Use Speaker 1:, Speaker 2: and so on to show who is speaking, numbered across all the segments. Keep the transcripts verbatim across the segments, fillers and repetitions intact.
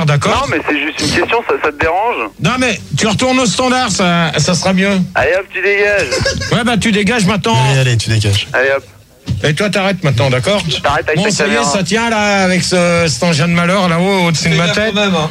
Speaker 1: d'accord?
Speaker 2: Non, mais c'est juste une question, ça, ça te dérange?
Speaker 1: Non, mais tu retournes au standard, ça, ça sera mieux.
Speaker 2: Allez hop, tu dégages.
Speaker 1: Ouais, bah tu dégages maintenant.
Speaker 3: Allez, allez, tu dégages.
Speaker 2: Allez hop.
Speaker 1: Et toi, t'arrêtes maintenant, d'accord?
Speaker 2: T'arrêtes avec
Speaker 1: Bon,
Speaker 2: ta
Speaker 1: ça y est,
Speaker 2: caméra.
Speaker 1: ça tient là, avec ce, cet engin de malheur là-haut, au-dessus de ma tête.
Speaker 4: Même, hein.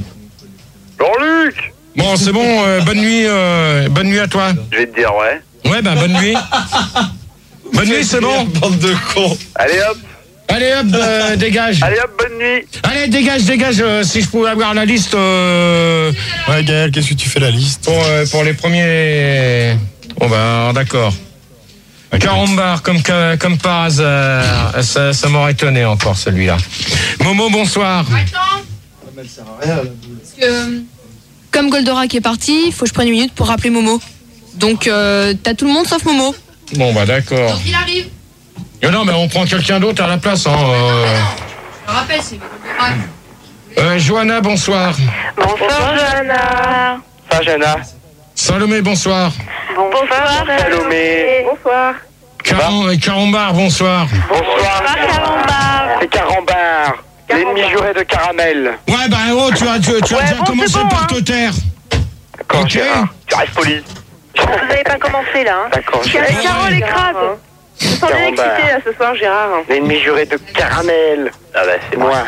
Speaker 2: Jean-Luc!
Speaker 1: Bon, c'est bon, euh, bonne nuit, euh, bonne nuit à toi.
Speaker 2: Je vais te dire, ouais.
Speaker 1: Ouais, bah bonne nuit. Bonne nuit, c'est bon.
Speaker 4: Bande de cons.
Speaker 2: Allez hop.
Speaker 1: Allez hop, euh, dégage.
Speaker 2: Allez hop, bonne nuit.
Speaker 1: Allez, dégage, dégage. euh, si je pouvais avoir la liste euh,
Speaker 3: Ouais, Gaël, qu'est-ce que tu fais la liste?
Speaker 1: pour, euh, pour les premiers. Bon, bah, d'accord. Carambar, comme, ca- comme par hasard. Ça, ça m'aurait étonné encore, celui-là. Momo, bonsoir.
Speaker 4: Elle sert à rien, la boule.
Speaker 5: Parce que, euh, comme Goldorak est parti, il faut que je prenne une minute pour rappeler Momo. Donc, euh, t'as tout le monde sauf Momo.
Speaker 1: Bon, bah, d'accord.
Speaker 5: il arrive.
Speaker 1: Euh, Non, mais on prend quelqu'un d'autre à la place. Hein, euh.
Speaker 5: Je le rappelle, c'est Goldorak.
Speaker 1: Euh, Johanna, bonsoir.
Speaker 6: Bonsoir, Johanna.
Speaker 2: Ça, Jana.
Speaker 1: Salomé, bonsoir.
Speaker 6: Bonsoir,
Speaker 2: Salomé.
Speaker 6: Bonsoir.
Speaker 1: Caram- et Carambar, bonsoir.
Speaker 2: Bonsoir.
Speaker 6: Carambar.
Speaker 2: C'est Carambar. L'ennemi juré de caramel.
Speaker 1: Ouais, bah, oh, tu as, tu, tu as
Speaker 6: Ouais,
Speaker 1: déjà
Speaker 6: bon,
Speaker 1: commencé
Speaker 6: c'est bon,
Speaker 1: par
Speaker 6: hein.
Speaker 1: te taire.
Speaker 2: D'accord,
Speaker 1: Ok.
Speaker 2: Gérard. Tu restes poli.
Speaker 6: Vous n'avez pas commencé là, hein.
Speaker 2: D'accord,
Speaker 6: Car-
Speaker 2: Gérard.
Speaker 6: Carole écrase. Je me sens bien
Speaker 2: Carambar.
Speaker 6: excitée là ce soir, Gérard.
Speaker 2: L'ennemi juré de caramel. Ah bah, c'est moi.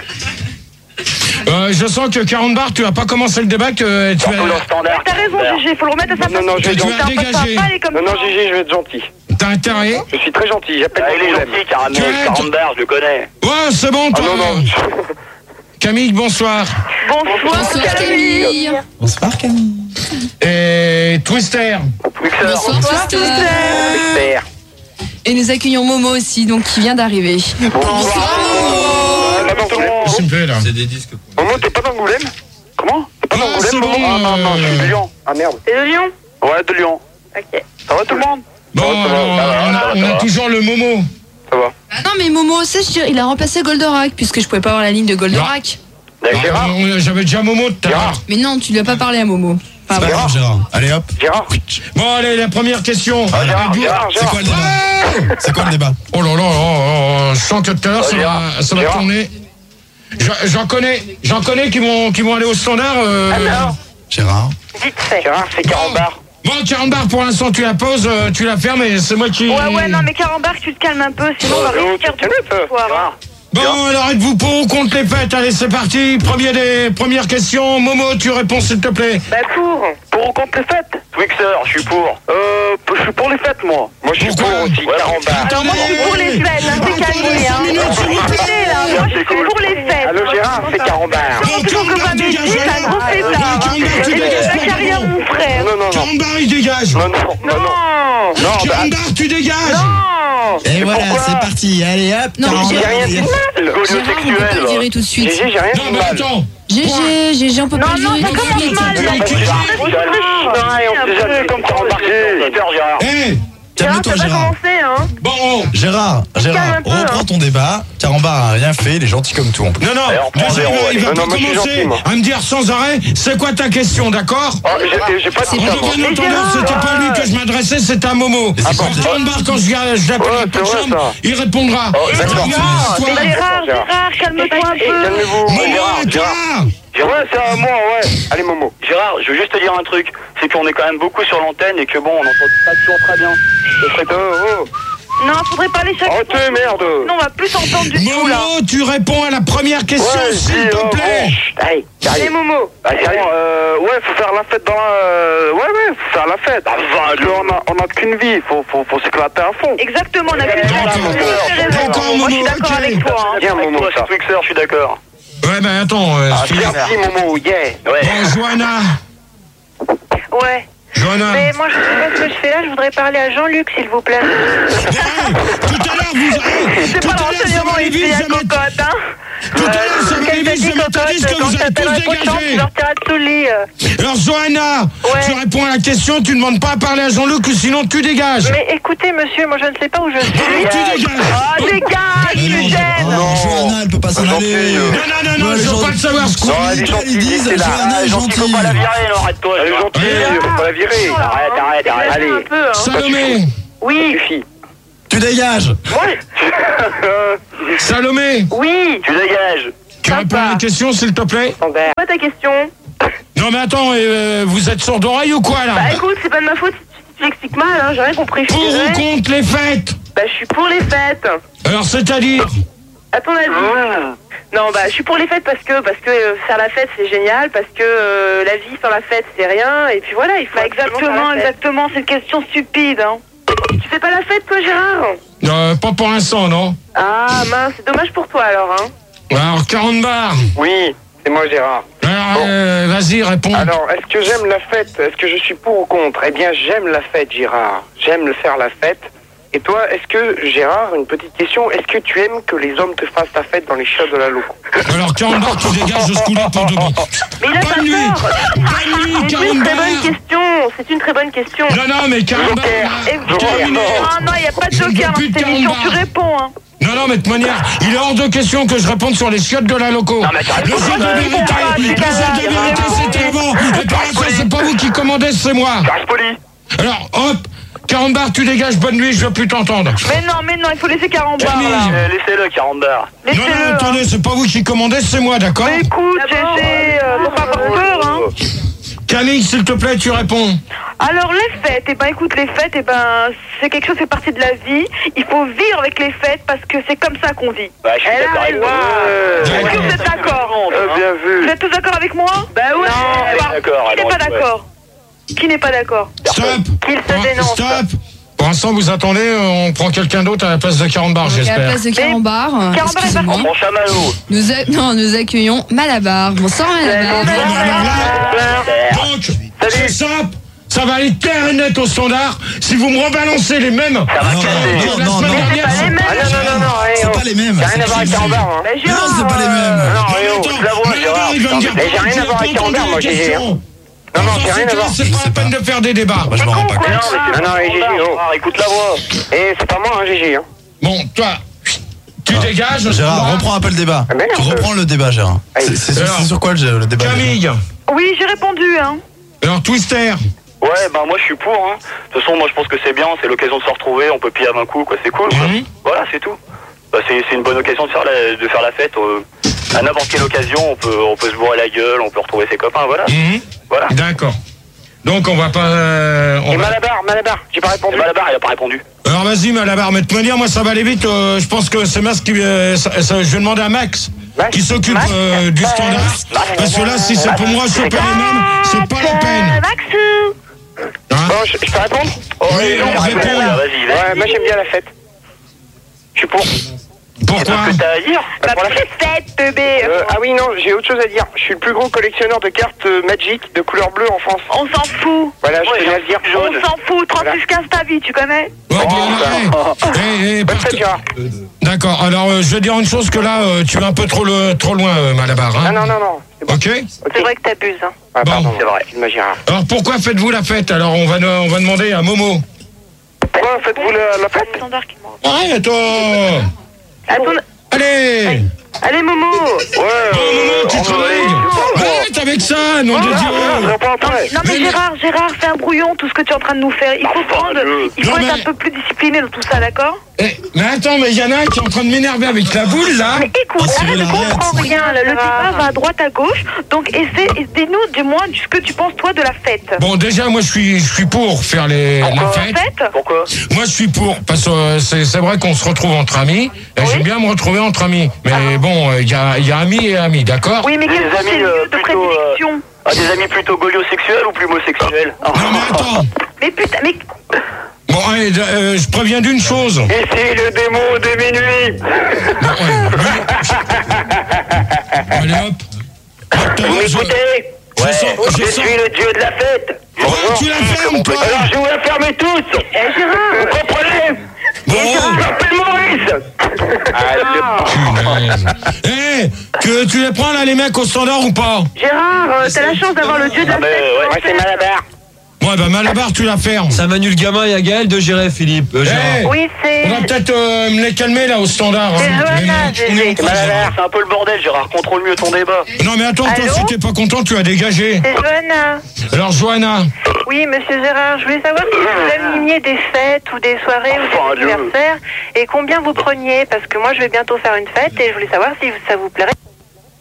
Speaker 1: Euh, je sens que Carambar, tu as pas commencé le débat, que tu
Speaker 2: Surtout dans le
Speaker 1: as,
Speaker 2: standard.
Speaker 6: T'as raison, Gégé, faut le remettre à sa
Speaker 2: Non,
Speaker 6: place.
Speaker 2: non, je vais
Speaker 1: tu
Speaker 2: gentil.
Speaker 1: as dégagé.
Speaker 6: Pas aller comme
Speaker 2: Non, non,
Speaker 6: ça.
Speaker 2: Gégé, je vais être gentil.
Speaker 1: T'as intérêt.
Speaker 2: Je suis très gentil, j'appelle
Speaker 7: Ah,
Speaker 2: mon
Speaker 7: il est
Speaker 2: problème.
Speaker 7: gentil, Caramel,
Speaker 1: Tu es-
Speaker 7: Carambar, je le connais.
Speaker 1: Ouais, c'est bon,
Speaker 2: Ah
Speaker 1: toi.
Speaker 2: non, non.
Speaker 1: Camille, bonsoir.
Speaker 6: Bonsoir,
Speaker 5: Bonsoir, Camille.
Speaker 3: Bonsoir, Camille.
Speaker 1: Et Twister.
Speaker 7: Mixeur.
Speaker 5: Bonsoir, Twister.
Speaker 2: Expert.
Speaker 5: Et nous accueillons Momo aussi, donc qui vient d'arriver.
Speaker 2: Euh, pas d'Angoulême.
Speaker 1: Qu'est-ce que tu me fais, là?
Speaker 4: C'est des disques.
Speaker 2: Momo, t'es pas d'Angoulême? Comment? T'es pas
Speaker 1: Ah,
Speaker 2: d'Angoulême,
Speaker 1: c'est
Speaker 2: Momo?
Speaker 1: bon,
Speaker 2: Ah non, non, je suis de
Speaker 1: euh.
Speaker 2: Lyon. Ah merde.
Speaker 6: C'est de Lyon?
Speaker 2: Ouais, de Lyon.
Speaker 6: Ok.
Speaker 2: Ça va tout le monde?
Speaker 1: Bon,
Speaker 2: Ça va, ça va,
Speaker 1: alors,
Speaker 2: ça va,
Speaker 1: on a,
Speaker 2: ça va,
Speaker 1: on
Speaker 2: ça
Speaker 1: a
Speaker 2: va.
Speaker 1: toujours le Momo.
Speaker 2: Ça va.
Speaker 5: Ah non, mais Momo, c'est sûr, il a remplacé Goldorak, puisque je pouvais pas avoir la ligne de Goldorak.
Speaker 2: Avec Gérard?
Speaker 1: Ah, on- J'avais déjà Momo tout à l'heure.
Speaker 2: Gérard.
Speaker 5: Mais non, tu lui as pas parlé à Momo. Enfin,
Speaker 3: C'est pas grave, Gérard. Allez, hop.
Speaker 2: Gérard?
Speaker 1: Bon, allez, la première question.
Speaker 2: Ah, Gérard, Gérard,
Speaker 3: C'est quoi
Speaker 2: Gérard.
Speaker 3: le débat? C'est quoi le débat?
Speaker 1: Oh là là, oh, oh, je sens que tout à l'heure, ça
Speaker 2: Gérard.
Speaker 1: va, ça va
Speaker 2: Gérard.
Speaker 1: tourner. J'en- J'en connais, j'en connais qui vont, qui vont aller au standard. Euh...
Speaker 6: Alors,
Speaker 3: Gérard.
Speaker 6: vite fait.
Speaker 2: Gérard, c'est Carambar.
Speaker 1: Bon, Carambar, pour l'instant, tu la poses, euh, tu la fermes et c'est moi qui...
Speaker 6: Ouais, ouais, non, mais Carambar, tu te calmes un peu, sinon on va
Speaker 2: Oh,
Speaker 6: rien
Speaker 2: oh,
Speaker 6: faire
Speaker 2: tu
Speaker 6: du
Speaker 2: te calmes,
Speaker 6: ce soir.
Speaker 2: Gérard.
Speaker 1: Bon, alors êtes-vous pour ou contre les fêtes? Allez, c'est parti. Premier des premières questions. Momo, tu réponds s'il te plaît.
Speaker 6: Bah pour.
Speaker 2: Pour ou contre les fêtes?
Speaker 7: Twixer, je suis pour.
Speaker 2: Euh, je suis pour les fêtes, moi. Moi, je suis
Speaker 1: Pourquoi?
Speaker 2: pour aussi,
Speaker 7: Ouais,
Speaker 2: Carambar.
Speaker 6: Alors moi je suis pour les fêtes, hein, c'est calmé, hein. Écoutez là, moi je suis pour les fêtes.
Speaker 2: Allô, Gérard, c'est Carambar.
Speaker 6: Comment tu veux que ma métier, c'est un gros fêtard, hein.
Speaker 1: Carambar, tu
Speaker 6: Et
Speaker 1: dégages
Speaker 6: c'est
Speaker 1: pas.
Speaker 6: ma carrière, mon frère.
Speaker 2: Non, non, non.
Speaker 1: Carambar, il dégage.
Speaker 2: Non, non, non, non.
Speaker 6: Non.
Speaker 2: Non, bah,
Speaker 1: Carambar, tu dégages.
Speaker 6: Non.
Speaker 3: Et voilà,
Speaker 2: pourquoi?
Speaker 3: c'est parti. Allez, hop.
Speaker 5: Non,
Speaker 3: Carambar.
Speaker 2: j'ai rien dit de mal.
Speaker 5: Gérard, on peut pas le virer tout de suite.
Speaker 2: Gégé, j'ai rien
Speaker 1: Non,
Speaker 2: dit de
Speaker 1: mais
Speaker 2: mal.
Speaker 1: attends.
Speaker 5: G G, G G, on peut
Speaker 6: Non,
Speaker 5: pas le
Speaker 6: non,
Speaker 5: virer
Speaker 6: ça
Speaker 5: tout de
Speaker 6: commence
Speaker 5: suite.
Speaker 6: mal.
Speaker 2: Non, mais
Speaker 6: Gérard,
Speaker 2: Gérard,
Speaker 6: on
Speaker 2: Gérard, on s'est jamais comme Carambar.
Speaker 7: Gérard.
Speaker 1: Eh,
Speaker 6: Gérard,
Speaker 3: Calme-toi,
Speaker 6: t'as pas
Speaker 3: Gérard.
Speaker 6: commencé, hein.
Speaker 1: bon.
Speaker 3: Gérard, Gérard,
Speaker 6: Calme un peu,
Speaker 3: reprends
Speaker 6: hein.
Speaker 3: ton débat. Carambar a rien fait, il est gentil comme tout en plus.
Speaker 1: Non, non,
Speaker 7: Allez, on prend
Speaker 1: déjà,
Speaker 7: zéro,
Speaker 1: il va, il
Speaker 7: allez.
Speaker 1: va
Speaker 2: Non,
Speaker 1: pas
Speaker 2: non, moi, je suis
Speaker 1: commencer
Speaker 2: gentil, moi.
Speaker 1: à me dire sans arrêt, c'est quoi ta question, d'accord?
Speaker 2: Oh, j'ai- j'ai pas
Speaker 1: On
Speaker 2: dit ça, moi.
Speaker 1: devrait nous entendre,
Speaker 6: Gérard,
Speaker 1: c'était pas à lui que je m'adressais, c'était à Momo.
Speaker 3: Mais c'est quoi le débat?
Speaker 1: Carambar, quand je, je l'appelle
Speaker 2: Ouais,
Speaker 1: à
Speaker 2: c'est vrai,
Speaker 1: chambre,
Speaker 2: ça.
Speaker 1: il répondra.
Speaker 2: Oh, d'accord.
Speaker 1: Toi,
Speaker 6: Gérard,
Speaker 1: toi,
Speaker 6: Gérard, Gérard, calme-toi un peu.
Speaker 2: Calmez-vous.
Speaker 1: Momo,
Speaker 7: Gérard,
Speaker 1: et toi.
Speaker 2: Ouais, c'est à moi, ouais. Allez, Momo.
Speaker 7: Gérard, je veux juste te dire un truc. C'est qu'on est quand même beaucoup sur l'antenne et que bon, on n'entend pas toujours très bien.
Speaker 2: Ce serait oh, oh.
Speaker 6: Non, faudrait pas aller chaque
Speaker 2: Oh,
Speaker 6: fois.
Speaker 2: t'es merde.
Speaker 6: Non, on va plus s'entendre du tout, là.
Speaker 1: Momo, tu réponds à la première question,
Speaker 2: Ouais,
Speaker 1: s'il
Speaker 2: dis,
Speaker 1: te
Speaker 2: oh,
Speaker 1: plaît.
Speaker 2: bon. Allez,
Speaker 6: Les
Speaker 2: sérieux.
Speaker 6: Momo.
Speaker 2: Bah, sérieux. Euh, ouais, faut faire la fête dans la... euh, Ouais, ouais, faut faire la fête.
Speaker 7: Ah,
Speaker 2: Parce qu'on a, on a qu'une vie, faut, faut, faut s'éclater à fond.
Speaker 6: Exactement, on a plus de
Speaker 1: D'accord.
Speaker 6: raison.
Speaker 1: D'accord,
Speaker 6: Moi, je suis
Speaker 1: Momo,
Speaker 6: d'accord
Speaker 1: ok.
Speaker 6: avec toi, hein.
Speaker 2: Viens,
Speaker 7: Avec
Speaker 2: Momo,
Speaker 7: toi,
Speaker 2: ça.
Speaker 7: c'est Twixer, je suis d'accord.
Speaker 1: Ouais, ben attends, euh,
Speaker 2: Ah,
Speaker 1: excuse-
Speaker 2: merci, Momo, yeah.
Speaker 7: Ouais.
Speaker 1: Bon, Johanna,
Speaker 6: Ouais.
Speaker 1: Johanna.
Speaker 6: Mais moi, je sais pas ce que je fais là, je voudrais parler à Jean-Luc, s'il vous plaît.
Speaker 1: Hey, tout à l'heure, vous... hey,
Speaker 6: C'est
Speaker 1: tout
Speaker 6: pas
Speaker 1: à l'heure, ça
Speaker 6: l'enseignement
Speaker 1: va aller
Speaker 6: ici,
Speaker 1: vite,
Speaker 6: la
Speaker 1: je vais mettre-
Speaker 6: cocotte, hein.
Speaker 1: Tout à l'heure, ça va aller
Speaker 6: Qu'elle t'a
Speaker 1: vite,
Speaker 6: dit
Speaker 1: je vais mettre la liste que
Speaker 6: cocotte,
Speaker 1: vous
Speaker 6: quand
Speaker 1: allez
Speaker 6: t'appelles
Speaker 1: tous
Speaker 6: un cochon, tu
Speaker 1: dégager.
Speaker 6: leur tireras dessous le lit. euh.
Speaker 1: Alors, Johanna,
Speaker 6: Ouais.
Speaker 1: tu réponds à la question, tu ne demandes pas à parler à Jean-Luc, ou sinon tu dégages.
Speaker 6: Mais écoutez, monsieur, moi je ne sais pas où je suis.
Speaker 1: Ah, tu dégages.
Speaker 6: Ah, dégage,
Speaker 3: Mais
Speaker 6: tu
Speaker 3: non,
Speaker 6: gênes.
Speaker 3: oh, Johanna, elle peut pas s'en
Speaker 2: Gentil,
Speaker 3: aller.
Speaker 2: euh.
Speaker 1: Non, non, non, non,
Speaker 3: Ouais,
Speaker 1: je veux
Speaker 3: gentil.
Speaker 1: pas le savoir ce qu'on
Speaker 2: Non,
Speaker 1: dit.
Speaker 2: elle est
Speaker 3: Ils
Speaker 2: gentille,
Speaker 3: disent,
Speaker 2: c'est là.
Speaker 3: Johanna est
Speaker 7: Gentil, faut pas la
Speaker 3: gentille.
Speaker 7: virer, non, arrête-toi.
Speaker 2: Elle est
Speaker 7: Gérard.
Speaker 2: gentille, faut pas la virer.
Speaker 7: Arrête, arrête, arrête.
Speaker 2: Allez.
Speaker 6: Un peu, hein.
Speaker 1: Salomé,
Speaker 6: Oui,
Speaker 2: Suffit.
Speaker 3: Tu dégages.
Speaker 2: Ouais.
Speaker 1: Salomé,
Speaker 6: oui.
Speaker 7: Tu dégages.
Speaker 1: Tu réponds à la question, s'il te plaît?
Speaker 6: C'est quoi ta question?
Speaker 1: Non, mais attends, euh, vous êtes sourd d'oreille ou quoi, là?
Speaker 6: Bah écoute, c'est pas de ma faute si tu l'expliques mal, hein, j'ai rien compris.
Speaker 1: Pour ou contre les fêtes?
Speaker 6: Bah je suis pour les fêtes.
Speaker 1: Alors, c'est-à-dire?
Speaker 6: À ton avis? Non, bah je suis pour les fêtes parce que parce que euh, faire la fête c'est génial, parce que euh, la vie sans la fête c'est rien, et puis voilà, il faut
Speaker 8: Bah exactement, exactement, c'est une question stupide, hein.
Speaker 6: Tu fais pas la fête toi Gérard?
Speaker 1: Euh, pas pour l'instant, non?
Speaker 6: Ah mince, c'est dommage pour toi alors, hein.
Speaker 1: Alors, quarante bars.
Speaker 2: Oui, c'est moi Gérard.
Speaker 1: Alors, euh, vas-y, réponds.
Speaker 2: Alors, est-ce que j'aime la fête? Est-ce que je suis pour ou contre? Eh bien, j'aime la fête, Gérard. J'aime le faire la fête. Et toi, est-ce que, Gérard, une petite question, est-ce que tu aimes que les hommes te fassent la fête dans les chiottes de la loco?
Speaker 1: Alors, quarante bars, tu dégages de ce coup-là pour de bon.
Speaker 6: Mais il a pas
Speaker 1: Bonne nuit.
Speaker 6: tort.
Speaker 1: Bonne nuit,
Speaker 6: C'est
Speaker 1: quarante
Speaker 6: une très bonne
Speaker 1: bars.
Speaker 6: question, c'est une très bonne question.
Speaker 1: Non, non, mais quarante bars.
Speaker 6: Et-
Speaker 1: Terminé.
Speaker 8: Ah non, il n'y a pas de
Speaker 1: Je ne
Speaker 8: joker
Speaker 1: veux
Speaker 8: dans
Speaker 1: plus de
Speaker 8: cette émission,
Speaker 1: quarante
Speaker 8: tu
Speaker 1: bars.
Speaker 8: réponds, hein.
Speaker 1: Non, non, mais de toute manière, il est hors de question que je réponde sur les chiottes de la loco.
Speaker 7: Non, mais t'as
Speaker 1: Le
Speaker 7: raison,
Speaker 1: jeu de
Speaker 7: ça,
Speaker 1: vérité,
Speaker 8: réponds pas,
Speaker 1: le jeu
Speaker 8: tu
Speaker 1: de
Speaker 8: t'as-
Speaker 1: vérité, c'était avant. Et par la suite, c'est pas vous qui commandez, c'est moi.
Speaker 7: Reste poli.
Speaker 1: Alors, hop, quarante bars, tu dégages, bonne nuit, je veux plus t'entendre.
Speaker 8: Mais non, mais non, il faut laisser quarante bars,
Speaker 1: Camille.
Speaker 8: là.
Speaker 7: Euh, Laissez-le, quarante bars.
Speaker 1: Non, non,
Speaker 8: Laissez-le, hein.
Speaker 1: attendez, c'est pas vous qui commandez, c'est moi, d'accord?
Speaker 8: Mais écoute,
Speaker 6: D'abord,
Speaker 8: Gégé, euh, faut pas avoir peur, hein.
Speaker 1: Camille, s'il te plaît, tu réponds.
Speaker 8: Alors les fêtes, eh ben écoute, les fêtes, eh ben c'est quelque chose qui fait partie de la vie. Il faut vivre avec les fêtes parce que c'est comme ça qu'on vit.
Speaker 7: Bah, je suis
Speaker 6: Elle a
Speaker 7: d'accord avec
Speaker 6: raison.
Speaker 7: toi.
Speaker 8: Est-ce que vous êtes d'accord?
Speaker 2: Euh, bien
Speaker 8: Vous
Speaker 2: vu.
Speaker 8: êtes tous d'accord avec moi?
Speaker 6: Bah ouais.
Speaker 8: Non,
Speaker 7: d'accord,
Speaker 8: qui n'est
Speaker 7: alors,
Speaker 8: pas
Speaker 7: ouais.
Speaker 8: d'accord? Qui n'est pas d'accord?
Speaker 1: Stop.
Speaker 8: Qu'il se
Speaker 1: Pour-
Speaker 8: dénonce.
Speaker 1: Stop. Pour l'instant, vous attendez, on prend quelqu'un d'autre à la place de quarante bars,
Speaker 5: Et à la
Speaker 1: j'espère.
Speaker 5: place de Carambar,
Speaker 8: Carambar est
Speaker 5: excusez-moi,
Speaker 7: Mon chamallow.
Speaker 5: nous, a- non, nous accueillons Malabar. Bonsoir Malabar.
Speaker 1: Bon, ben alors là, donc, c'est simple, ça va aller clair et net au standard. Si vous me rebalancez les mêmes.
Speaker 7: Ça va
Speaker 3: Non,
Speaker 7: casser.
Speaker 3: non,
Speaker 1: La
Speaker 3: non,
Speaker 1: semaine
Speaker 3: non.
Speaker 1: dernière,
Speaker 6: C'est pas les mêmes.
Speaker 2: Ah non, non, non, non, eh,
Speaker 3: C'est
Speaker 2: oh.
Speaker 3: pas les mêmes.
Speaker 2: Ça n'a rien à voir avec Carambar, hein.
Speaker 6: Bah,
Speaker 3: Mais non,
Speaker 6: Gérard,
Speaker 3: c'est pas les mêmes.
Speaker 2: Non,
Speaker 1: Non,
Speaker 2: eh
Speaker 1: mais
Speaker 2: oh,
Speaker 1: attends,
Speaker 2: je la vois,
Speaker 1: mais
Speaker 2: Gérard.
Speaker 1: attends, il va me dire,
Speaker 2: Mais j'ai rien à voir avec
Speaker 1: j'ai pas
Speaker 2: Carambar,
Speaker 1: entendu
Speaker 2: moi,
Speaker 1: la
Speaker 2: Gégé, hein.
Speaker 1: question.
Speaker 2: Non, non,
Speaker 1: Dans
Speaker 2: j'ai
Speaker 1: ce
Speaker 2: rien à
Speaker 1: cas-là,
Speaker 2: voir.
Speaker 1: c'est
Speaker 3: Je
Speaker 1: pas
Speaker 3: sais
Speaker 1: la peine
Speaker 3: pas.
Speaker 1: de faire des débats.
Speaker 3: Moi, je m'en rends pas
Speaker 7: Mais
Speaker 3: compte.
Speaker 7: non, mais c'est
Speaker 2: Non, non, eh, Gégé, oh.
Speaker 7: Gérard, écoute la voix.
Speaker 2: Eh, c'est pas moi, hein, Gégé, hein.
Speaker 1: Bon, toi, tu dégages.
Speaker 3: Gérard,
Speaker 1: toi.
Speaker 3: reprends un peu le débat.
Speaker 2: Ah, mais non,
Speaker 3: Tu reprends le débat, Gérard.
Speaker 2: Allez.
Speaker 3: C'est c'est sur,
Speaker 1: Alors,
Speaker 3: c'est sur quoi le, le débat?
Speaker 1: Camille.
Speaker 8: Oui, j'ai répondu, hein.
Speaker 1: Alors, Twister.
Speaker 7: Ouais, bah moi je suis pour. Hein. De toute façon, moi je pense que c'est bien, c'est l'occasion de se retrouver, on peut piller à un coup, quoi, c'est cool. Quoi.
Speaker 1: Mhm.
Speaker 7: Voilà, c'est tout. Bah, c'est c'est une bonne occasion de faire la, de faire la fête. euh, à n'importe quelle occasion, on peut, on peut se bourrer la gueule, on peut retrouver ses copains, voilà.
Speaker 1: Mhm.
Speaker 7: Voilà.
Speaker 1: D'accord. Donc, on va pas. euh, on
Speaker 2: Et
Speaker 1: va-
Speaker 2: Malabar, Malabar, j'ai pas
Speaker 7: Et
Speaker 2: répondu.
Speaker 7: Malabar, il a pas répondu.
Speaker 1: Alors, vas-y, Malabar. Mais de toute manière, moi, ça va aller vite. euh, je pense que c'est Max qui. euh, ça- ça- je vais demander à Max,
Speaker 2: Max
Speaker 1: qui s'occupe
Speaker 2: Max
Speaker 1: euh, du standard. Parce que là, si c'est pour moi choper les mêmes, c'est pas la peine.
Speaker 8: Maxou.
Speaker 1: Hein?
Speaker 2: Bon, je, je peux répondre?
Speaker 7: Oh,
Speaker 1: Oui,
Speaker 7: non,
Speaker 1: on
Speaker 7: réponds.
Speaker 1: répond.
Speaker 7: Vas-y, vas-y.
Speaker 2: Ouais, moi j'aime bien la fête. Je suis pour.
Speaker 1: Pourquoi?
Speaker 7: Qu'est-ce que t'as à dire?
Speaker 2: Bah, pour la fête.
Speaker 8: Fête, bébé.
Speaker 2: Euh, ah oui, non, j'ai autre chose à dire. Je suis le plus gros collectionneur de cartes euh, Magic de couleur bleue en France.
Speaker 8: On s'en fout.
Speaker 2: Voilà, je
Speaker 7: Ouais,
Speaker 2: tenais à le dire.
Speaker 7: jaune.
Speaker 8: On s'en fout. trente-six quinze ta vie, tu connais?
Speaker 1: Ouais, bah, hey, hey, hey,
Speaker 2: Bonne
Speaker 1: parce
Speaker 2: fête,
Speaker 1: que-
Speaker 2: Gérard.
Speaker 1: D'accord. Alors, euh, je vais dire une chose que là, euh, tu vas un peu trop, le, trop loin, euh, Malabar. Hein?
Speaker 2: Ah non, non, non. C'est bon.
Speaker 1: Ok.
Speaker 8: C'est vrai que t'abuses, hein.
Speaker 2: Ah,
Speaker 1: Bon.
Speaker 2: pardon,
Speaker 7: C'est vrai.
Speaker 2: excuse-moi, Gérard.
Speaker 1: Alors, pourquoi faites-vous la fête? Alors, on va, on va demander à Momo.
Speaker 2: Pourquoi faites-vous la, la fête?
Speaker 8: Standard qui m'en-
Speaker 1: Arrête, toi.
Speaker 6: À ton-
Speaker 1: Allez.
Speaker 6: Allez Momo.
Speaker 2: Ouais,
Speaker 1: Oh, Momo, tu
Speaker 2: on va
Speaker 1: travailles.
Speaker 2: aller.
Speaker 1: Arrête avec ça, nom de
Speaker 2: Ah,
Speaker 1: Dieu.
Speaker 2: je réponds après.
Speaker 8: Non mais
Speaker 1: Mais non.
Speaker 8: Gérard, Gérard, fais un brouillon, tout ce que tu es en train de nous faire. Il faut
Speaker 7: Enfin,
Speaker 8: prendre,
Speaker 7: Dieu.
Speaker 8: il faut
Speaker 1: Non,
Speaker 8: être
Speaker 1: mais-
Speaker 8: un peu plus discipliné dans tout ça, d'accord?
Speaker 1: Eh, mais attends, mais il y en a un qui est en train de m'énerver avec la boule, là.
Speaker 8: Mais écoute,
Speaker 3: Oh,
Speaker 8: arrête, je
Speaker 3: Cyril, arrête.
Speaker 8: comprends rien. là. Le débat va à droite, à gauche. Donc essaie, et dis-nous du moins ce que tu penses toi de la fête.
Speaker 1: Bon, déjà, moi, je suis, je suis pour faire les, la
Speaker 7: Pourquoi
Speaker 1: fête.
Speaker 8: Fête?
Speaker 7: Pourquoi?
Speaker 1: Moi, je suis pour, parce que euh, c'est c'est vrai qu'on se retrouve entre amis. Et j'aime bien me retrouver entre amis. Mais bon, il y, a, y a amis et amis, d'accord?
Speaker 8: Oui, mais
Speaker 7: Des
Speaker 8: quels sont
Speaker 7: amis,
Speaker 8: tes
Speaker 7: euh,
Speaker 8: lieux de
Speaker 7: plutôt, euh,
Speaker 8: prédilection?
Speaker 7: Ah, des amis plutôt goliosexuels ou plus homosexuels?
Speaker 1: Non, mais attends.
Speaker 8: Mais putain, mais
Speaker 1: Bon, allez, euh, je préviens d'une chose.
Speaker 2: Ici le démon de minuit.
Speaker 1: Bon, ouais. Allez, hop. Hop,
Speaker 2: Vous
Speaker 1: je-
Speaker 2: m'écoutez?
Speaker 1: je
Speaker 7: Ouais.
Speaker 1: sens- je
Speaker 2: Je
Speaker 1: sens-
Speaker 2: suis le dieu de la fête.
Speaker 1: Ouais, tu la fermes, toi.
Speaker 2: Alors je vous la ferme tous.
Speaker 8: Eh, Gérard,
Speaker 2: Vous comprenez?
Speaker 1: Bon.
Speaker 2: Je m'appelle Maurice.
Speaker 1: Punaise. Eh, que tu les prends là, les mecs, au standard ou pas?
Speaker 6: Gérard, euh, t'as la chance d'avoir le dieu de la
Speaker 7: Ah, mais,
Speaker 6: fête.
Speaker 7: ouais.
Speaker 2: Moi c'est Malabar.
Speaker 1: Ouais, bah Malabar, tu la fermes.
Speaker 9: Ça Manu le gamin et à Gaël de gérer, Philippe. Euh, Gérard.
Speaker 1: Eh,
Speaker 6: Oui, c'est...
Speaker 1: on va peut-être euh, me les calmer là au standard. hein.
Speaker 6: C'est Johanna,
Speaker 1: Les mecs,
Speaker 6: Gégé.
Speaker 1: on est en train de-
Speaker 7: Malabar, c'est un peu le bordel, Gérard. Contrôle mieux ton débat.
Speaker 1: Non mais attends, toi,
Speaker 6: Allô
Speaker 1: si t'es pas content, tu as dégagé.
Speaker 6: C'est Johanna.
Speaker 1: Alors Johanna,
Speaker 6: Oui, monsieur Gérard, je voulais savoir si vous animiez des fêtes ou des soirées
Speaker 7: Enfin,
Speaker 6: ou des
Speaker 7: Dieu.
Speaker 6: anniversaires et combien vous preniez, parce que moi je vais bientôt faire une fête et je voulais savoir si ça vous plairait.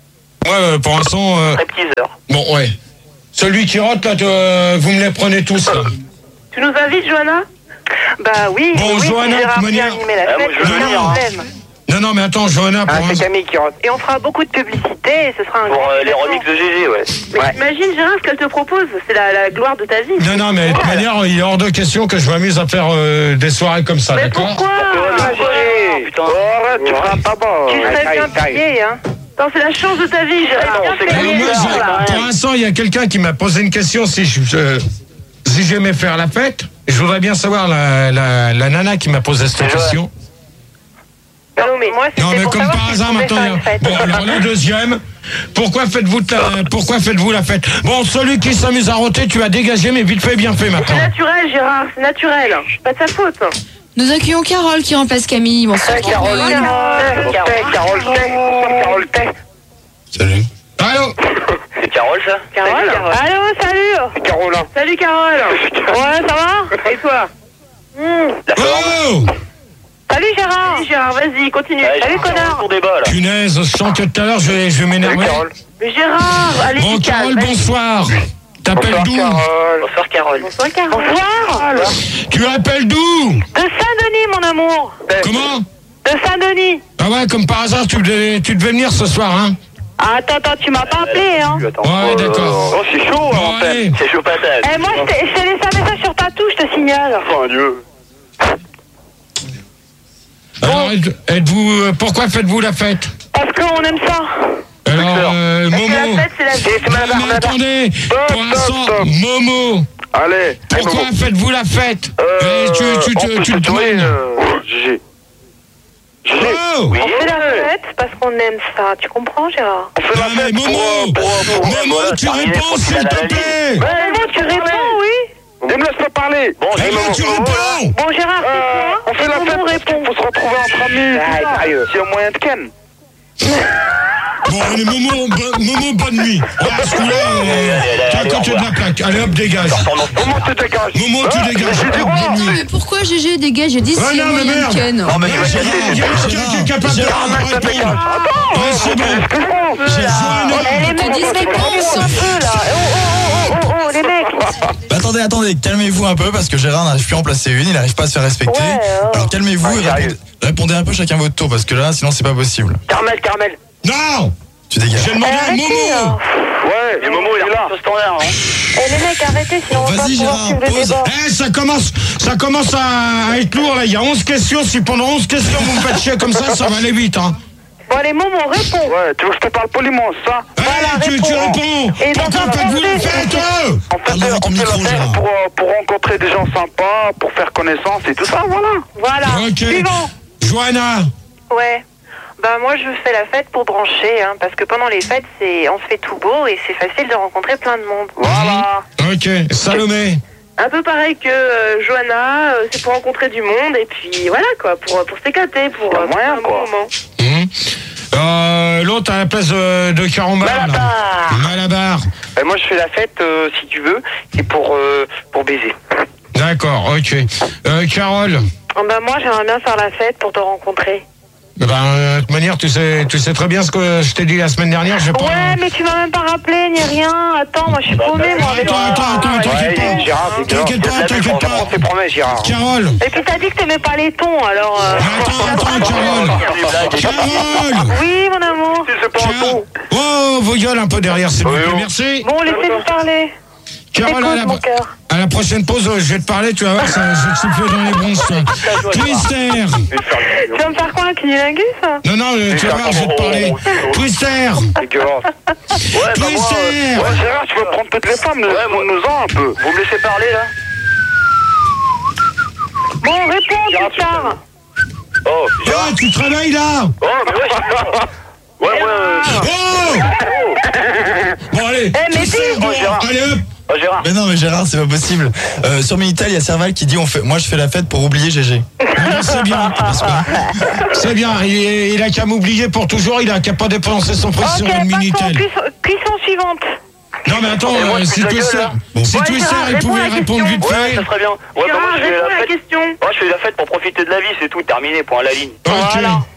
Speaker 1: Moi, euh, pour l'instant... Euh...
Speaker 7: Stripteaseur.
Speaker 1: Bon, ouais. Celui qui rentre, là, euh, vous me les prenez tous, là.
Speaker 6: Tu nous invites, Johanna?
Speaker 8: Bah oui,
Speaker 1: Bon,
Speaker 8: oui,
Speaker 1: Johanna,
Speaker 8: si Gérard
Speaker 1: de toute
Speaker 8: vient
Speaker 1: manière-
Speaker 8: animer la
Speaker 7: Ah, moi,
Speaker 8: fête,
Speaker 7: je
Speaker 8: c'est
Speaker 7: veux
Speaker 8: aucun
Speaker 7: venir.
Speaker 8: problème.
Speaker 1: Non, non, mais attends, Johanna, pour
Speaker 2: Ah, c'est
Speaker 1: l'instant...
Speaker 2: Camille qui rentre.
Speaker 8: Et on fera beaucoup de publicité et ce sera un
Speaker 7: Pour
Speaker 8: grand
Speaker 7: euh, les
Speaker 8: événement.
Speaker 7: remixes de G G, ouais.
Speaker 6: Mais
Speaker 2: Ouais.
Speaker 6: t'imagines, Gérard, ce qu'elle te propose? C'est la, la gloire de ta vie.
Speaker 1: Non, non, mais de toute manière, il est hors de question que je m'amuse à faire euh, des soirées comme ça,
Speaker 6: Mais
Speaker 1: d'accord?
Speaker 6: pourquoi?
Speaker 2: Ah, Gégé.
Speaker 7: putain.
Speaker 2: Oh, arrête, tu feras pas bon.
Speaker 8: Tu serais
Speaker 2: Taille,
Speaker 8: bien
Speaker 2: taille.
Speaker 8: payé, hein.
Speaker 6: Attends, c'est la chance de ta vie, Gérard.
Speaker 7: non,
Speaker 6: Bien
Speaker 7: c'est
Speaker 6: payé,
Speaker 1: Alors, moi,
Speaker 6: Gérard,
Speaker 1: j'ai-
Speaker 6: là.
Speaker 1: pour l'instant, il y a quelqu'un qui m'a posé une question si je, je- si j'aimais faire la fête. Je voudrais bien savoir la, la, la nana qui m'a posé cette question.
Speaker 8: Non, mais moi, c'était
Speaker 1: Non, mais
Speaker 8: pour
Speaker 1: comme
Speaker 8: savoir
Speaker 1: par
Speaker 8: si
Speaker 1: hasard,
Speaker 8: tu pouvais
Speaker 1: maintenant,
Speaker 8: faire
Speaker 1: il y a-
Speaker 8: une fête.
Speaker 1: bon, alors la deuxième, pourquoi faites-vous la, pourquoi faites-vous la fête? Bon, celui qui s'amuse à roter, tu as dégagé, mais vite fait, bien fait
Speaker 6: C'est
Speaker 1: maintenant.
Speaker 6: naturel, Gérard, c'est naturel. Pas de sa faute.
Speaker 5: Nous accueillons Carole qui remplace Camille. Bonsoir,
Speaker 2: Carole.
Speaker 5: Carole.
Speaker 2: Carole, Carole, Carole, Bonsoir, Carole, Tay.
Speaker 3: Salut.
Speaker 1: Allô?
Speaker 7: C'est Carole, ça?
Speaker 6: Carole?
Speaker 8: Allô, salut.
Speaker 2: C'est Carolin.
Speaker 6: Salut, Carole.
Speaker 8: Ouais, ça va?
Speaker 6: Et toi?
Speaker 7: La forme.
Speaker 1: Oh!
Speaker 8: Salut Gérard.
Speaker 6: Salut, Gérard, vas-y, continue.
Speaker 7: Ouais,
Speaker 8: Salut,
Speaker 7: j'ai
Speaker 8: connard.
Speaker 7: Pour débat, là.
Speaker 1: Punaise, je sens que tout à l'heure, je vais, je vais m'énerver.
Speaker 2: Carole.
Speaker 6: Mais Gérard, allez,
Speaker 1: Bon,
Speaker 6: dis
Speaker 1: Carole,
Speaker 6: calme.
Speaker 1: bonsoir. T'appelles
Speaker 2: Bonsoir,
Speaker 1: d'où?
Speaker 2: Carole.
Speaker 7: Bonsoir, Carole.
Speaker 6: Bonsoir, Carole.
Speaker 8: Bonsoir.
Speaker 1: Tu appelles d'où?
Speaker 8: De Saint-Denis, mon amour.
Speaker 1: Comment?
Speaker 8: De Saint-Denis.
Speaker 1: Ah ouais, comme par hasard, tu devais, tu devais venir ce soir, hein?
Speaker 8: Ah, attends, attends, tu m'as pas appelé, hein.
Speaker 7: Attends.
Speaker 1: Ouais, d'accord.
Speaker 2: Oh, c'est chaud,
Speaker 1: Bon,
Speaker 2: hein, en fait.
Speaker 1: allez.
Speaker 7: C'est chaud patate.
Speaker 8: Eh, moi, je t'ai je t'ai laissé un message sur ta touche, je te signale.
Speaker 2: Enfin, Dieu.
Speaker 1: Alors, êtes- êtes-vous, euh, pourquoi faites-vous la fête?
Speaker 8: Parce qu'on aime ça.
Speaker 1: Alors, euh,
Speaker 6: Parce que
Speaker 1: Momo.
Speaker 6: la fête, c'est la vie.
Speaker 2: C'est
Speaker 1: Non,
Speaker 2: madame,
Speaker 1: mais
Speaker 2: madame.
Speaker 1: attendez, pour
Speaker 2: Stop,
Speaker 1: l'instant,
Speaker 2: stop, stop.
Speaker 1: Momo,
Speaker 2: Allez.
Speaker 1: pourquoi
Speaker 2: Allez, Momo.
Speaker 1: faites-vous la fête?
Speaker 2: Euh,
Speaker 1: Eh, tu, tu,
Speaker 2: on
Speaker 1: tu,
Speaker 2: peut
Speaker 1: tu
Speaker 2: se
Speaker 1: te
Speaker 2: tutoyer,
Speaker 1: tournes.
Speaker 2: euh, Gégé. Gégé.
Speaker 1: Oh!
Speaker 7: Oui.
Speaker 8: On fait la fête parce qu'on aime ça. Tu comprends, Gérard?
Speaker 2: On fait la
Speaker 1: Non, mais
Speaker 2: fête pour,
Speaker 1: Momo,
Speaker 2: euh, pour, euh, pour-
Speaker 1: Momo,
Speaker 7: voilà,
Speaker 1: tu
Speaker 7: terminé,
Speaker 1: réponds
Speaker 7: faut qu'il
Speaker 1: s'il
Speaker 7: aille à
Speaker 1: te
Speaker 7: la
Speaker 1: plaît!
Speaker 8: Momo, tu réponds, oui.
Speaker 2: Ne me laisse pas parler. Bon,
Speaker 1: Eh
Speaker 2: hey,
Speaker 1: ben,
Speaker 2: Momo.
Speaker 1: tu réponds!
Speaker 8: Bon, Gérard,
Speaker 2: Euh,
Speaker 8: c'est
Speaker 2: on fait la
Speaker 8: quoi?
Speaker 2: fête
Speaker 8: Momo
Speaker 2: parce qu'il
Speaker 8: répond.
Speaker 2: faut se retrouver entre amis.
Speaker 8: Ah,
Speaker 2: Sérieux. S'il y a moyen de ken.
Speaker 1: Bon, allez, Momo, bo- Momo, bonne nuit. Ah, parce que là, euh, t'es à côté de la plaque. Allez, hop, dégage.
Speaker 2: Momo, tu dégages.
Speaker 1: Momo, tu
Speaker 2: Hein,
Speaker 1: dégages.
Speaker 2: mais
Speaker 1: Hop,
Speaker 2: c'est
Speaker 1: bonne
Speaker 2: bon.
Speaker 1: nuit.
Speaker 5: Mais pourquoi G G dégage? J'ai dit
Speaker 1: Ah
Speaker 5: si
Speaker 1: non, mais
Speaker 5: moyen de
Speaker 1: merde.
Speaker 5: ken.
Speaker 3: Non, mais
Speaker 1: Il y a quelqu'un qui est capable de
Speaker 2: Gérard, mec, ça dégage.
Speaker 1: répondre.
Speaker 2: Attends.
Speaker 1: Ouais, c'est bon.
Speaker 2: Excuse-moi.
Speaker 1: J'ai Johanna.
Speaker 8: Eh, les
Speaker 5: T'as
Speaker 8: mecs,
Speaker 5: dit
Speaker 8: on
Speaker 5: réponse.
Speaker 8: un peu, là. Oh, oh, oh, oh, oh, les mecs.
Speaker 3: Bah, attendez, attendez, calmez-vous un peu parce que Gérard n'arrive plus à en placer une, il n'arrive pas à se faire respecter.
Speaker 8: Ouais, oh.
Speaker 3: Alors calmez-vous
Speaker 2: Ouais,
Speaker 3: et
Speaker 2: sérieux.
Speaker 3: répondez, répondez un peu chacun votre tour parce que là, sinon c'est pas possible.
Speaker 2: Carmel, Carmel.
Speaker 1: Non!
Speaker 3: Tu dégages.
Speaker 1: J'ai demandé à
Speaker 8: Arrêtez,
Speaker 1: Momo.
Speaker 8: là.
Speaker 2: Ouais,
Speaker 7: Et Momo, il est là. Au standard, hein.
Speaker 8: Eh, les mecs, arrêtez, sinon on va pas
Speaker 3: Vas-y,
Speaker 8: pouvoir
Speaker 3: Gérard,
Speaker 8: suivre le
Speaker 3: pose.
Speaker 8: débat.
Speaker 1: Eh, ça commence, ça commence à, à être lourd, là. Il y a onze questions. Si pendant onze questions, vous me faites chier comme ça, ça va aller vite, hein.
Speaker 8: Bon, allez, Momo, réponds.
Speaker 2: Ouais, tu veux que je te parle poliment, ça?
Speaker 1: Eh,
Speaker 8: Voilà,
Speaker 1: tu, tu
Speaker 8: réponds.
Speaker 1: réponds.
Speaker 8: Et dans
Speaker 1: Pourquoi
Speaker 8: un
Speaker 1: faites-vous la
Speaker 8: français,
Speaker 1: fête?
Speaker 2: En fait,
Speaker 3: Parle dans
Speaker 2: on
Speaker 3: ton
Speaker 2: fait
Speaker 3: micro,
Speaker 2: la fête
Speaker 3: Gérard.
Speaker 2: pour, euh, pour rencontrer des gens sympas, pour faire connaissance et tout ça, voilà.
Speaker 8: Voilà.
Speaker 1: Ok.
Speaker 8: Suivant.
Speaker 1: Johanna.
Speaker 8: Ouais. Bah moi je fais la fête pour brancher, hein, parce que pendant les fêtes c'est on se fait tout beau et c'est facile de rencontrer plein de monde.
Speaker 2: Voilà.
Speaker 1: Ok. Salomé.
Speaker 6: Un peu pareil que euh, Johanna, euh, c'est pour rencontrer du monde et puis voilà quoi, pour, pour s'éclater, pour
Speaker 2: Y a
Speaker 6: euh,
Speaker 2: moyen,
Speaker 6: passer un bon
Speaker 2: quoi.
Speaker 6: moment.
Speaker 1: Hum. Euh, L'autre à la place de, de Carambar. là.
Speaker 2: Malabar.
Speaker 1: Malabar.
Speaker 2: Ben, moi, je fais la fête, euh, si tu veux, c'est pour, euh, pour baiser.
Speaker 1: D'accord, ok. Euh, Carole.
Speaker 8: Oh, bah moi j'aimerais bien faire la fête pour te rencontrer.
Speaker 1: Ben, euh, de toute manière, tu sais, tu sais très bien ce que je t'ai dit la semaine dernière. J'ai pas.
Speaker 8: Ouais mais tu m'as même pas rappelé ni rien. Attends, moi je suis paumée moi avec
Speaker 1: Attends,
Speaker 8: toi.
Speaker 1: attends, attends, t'inquiète
Speaker 2: Ouais,
Speaker 1: pas.
Speaker 2: Gérard, c'est
Speaker 1: T'inquiète
Speaker 2: Gérard.
Speaker 1: pas, t'inquiète pas.
Speaker 2: On s'est promis, Gérard.
Speaker 1: Carole.
Speaker 8: Et puis t'as dit que t'aimais pas les tons alors. euh,
Speaker 1: Attends, attends, Carole. Carole.
Speaker 8: Oui mon amour.
Speaker 2: C'est pas un
Speaker 1: Carole.
Speaker 2: ton.
Speaker 1: Oh, vos gueules un peu derrière, s'il vous
Speaker 2: Oui,
Speaker 1: plaît.
Speaker 2: oui.
Speaker 1: Merci.
Speaker 8: Bon laissez-nous parler.
Speaker 1: Carole, à
Speaker 8: Écoute mon
Speaker 1: la,
Speaker 8: cœur.
Speaker 1: à la prochaine pause, je vais te parler, tu vas voir, ça, je vais te souffler dans les bronzes. toi. Twister.
Speaker 8: Tu vas me faire quoi un cunilingus ça?
Speaker 1: Non, non, euh, tu vas voir, je vais te parler. Twister.
Speaker 2: Dégueulasse. Ouais, bah moi,
Speaker 1: Twister.
Speaker 2: euh, ouais, Gérard, tu veux prendre toutes les femmes, nous-en un peu.
Speaker 7: Vous me laissez parler, là?
Speaker 8: Bon réponds
Speaker 7: Gérard,
Speaker 8: plus tard.
Speaker 7: Oh, Gérard.
Speaker 1: Oh, tu te réveilles là.
Speaker 7: Oh, mais ouais, je suis là. Ouais, ouais, euh,
Speaker 1: Oh. Bon, allez.
Speaker 8: Eh, mais
Speaker 1: Twister,
Speaker 8: dis.
Speaker 1: bon,
Speaker 7: Oh, Gérard.
Speaker 1: allez, hop.
Speaker 7: oh, Gérard.
Speaker 3: Mais non mais Gérard c'est pas possible. Euh, sur Minitel il y a Serval qui dit on fait, moi je fais la fête pour oublier G G.
Speaker 1: Ah, c'est bien. C'est bien. Il, est- il a qu'à m'oublier pour toujours. Il a qu'à pas dépenser son prix sur
Speaker 8: Ok,
Speaker 1: une
Speaker 8: passons.
Speaker 1: Minitel.
Speaker 8: Cuisson, cuisson suivante.
Speaker 1: Non, mais attends,
Speaker 7: Et moi,
Speaker 1: euh,
Speaker 7: je
Speaker 1: si
Speaker 7: suis la
Speaker 1: Twister,
Speaker 7: gueule,
Speaker 1: bon, si
Speaker 6: Ouais,
Speaker 1: Twister,
Speaker 6: Gérard,
Speaker 1: il
Speaker 6: réponds
Speaker 1: pouvait
Speaker 6: à la
Speaker 1: répondre
Speaker 6: question.
Speaker 1: vite
Speaker 7: Ouais,
Speaker 1: fait.
Speaker 7: ça serait bien. Ouais, bah, moi,
Speaker 6: Gérard,
Speaker 7: je fais
Speaker 6: réponds
Speaker 7: la
Speaker 6: à la
Speaker 7: fête.
Speaker 6: question.
Speaker 7: Moi, je fais la fête pour profiter de la vie, c'est tout. Terminé, point à la ligne.
Speaker 1: Ok.
Speaker 8: Voilà.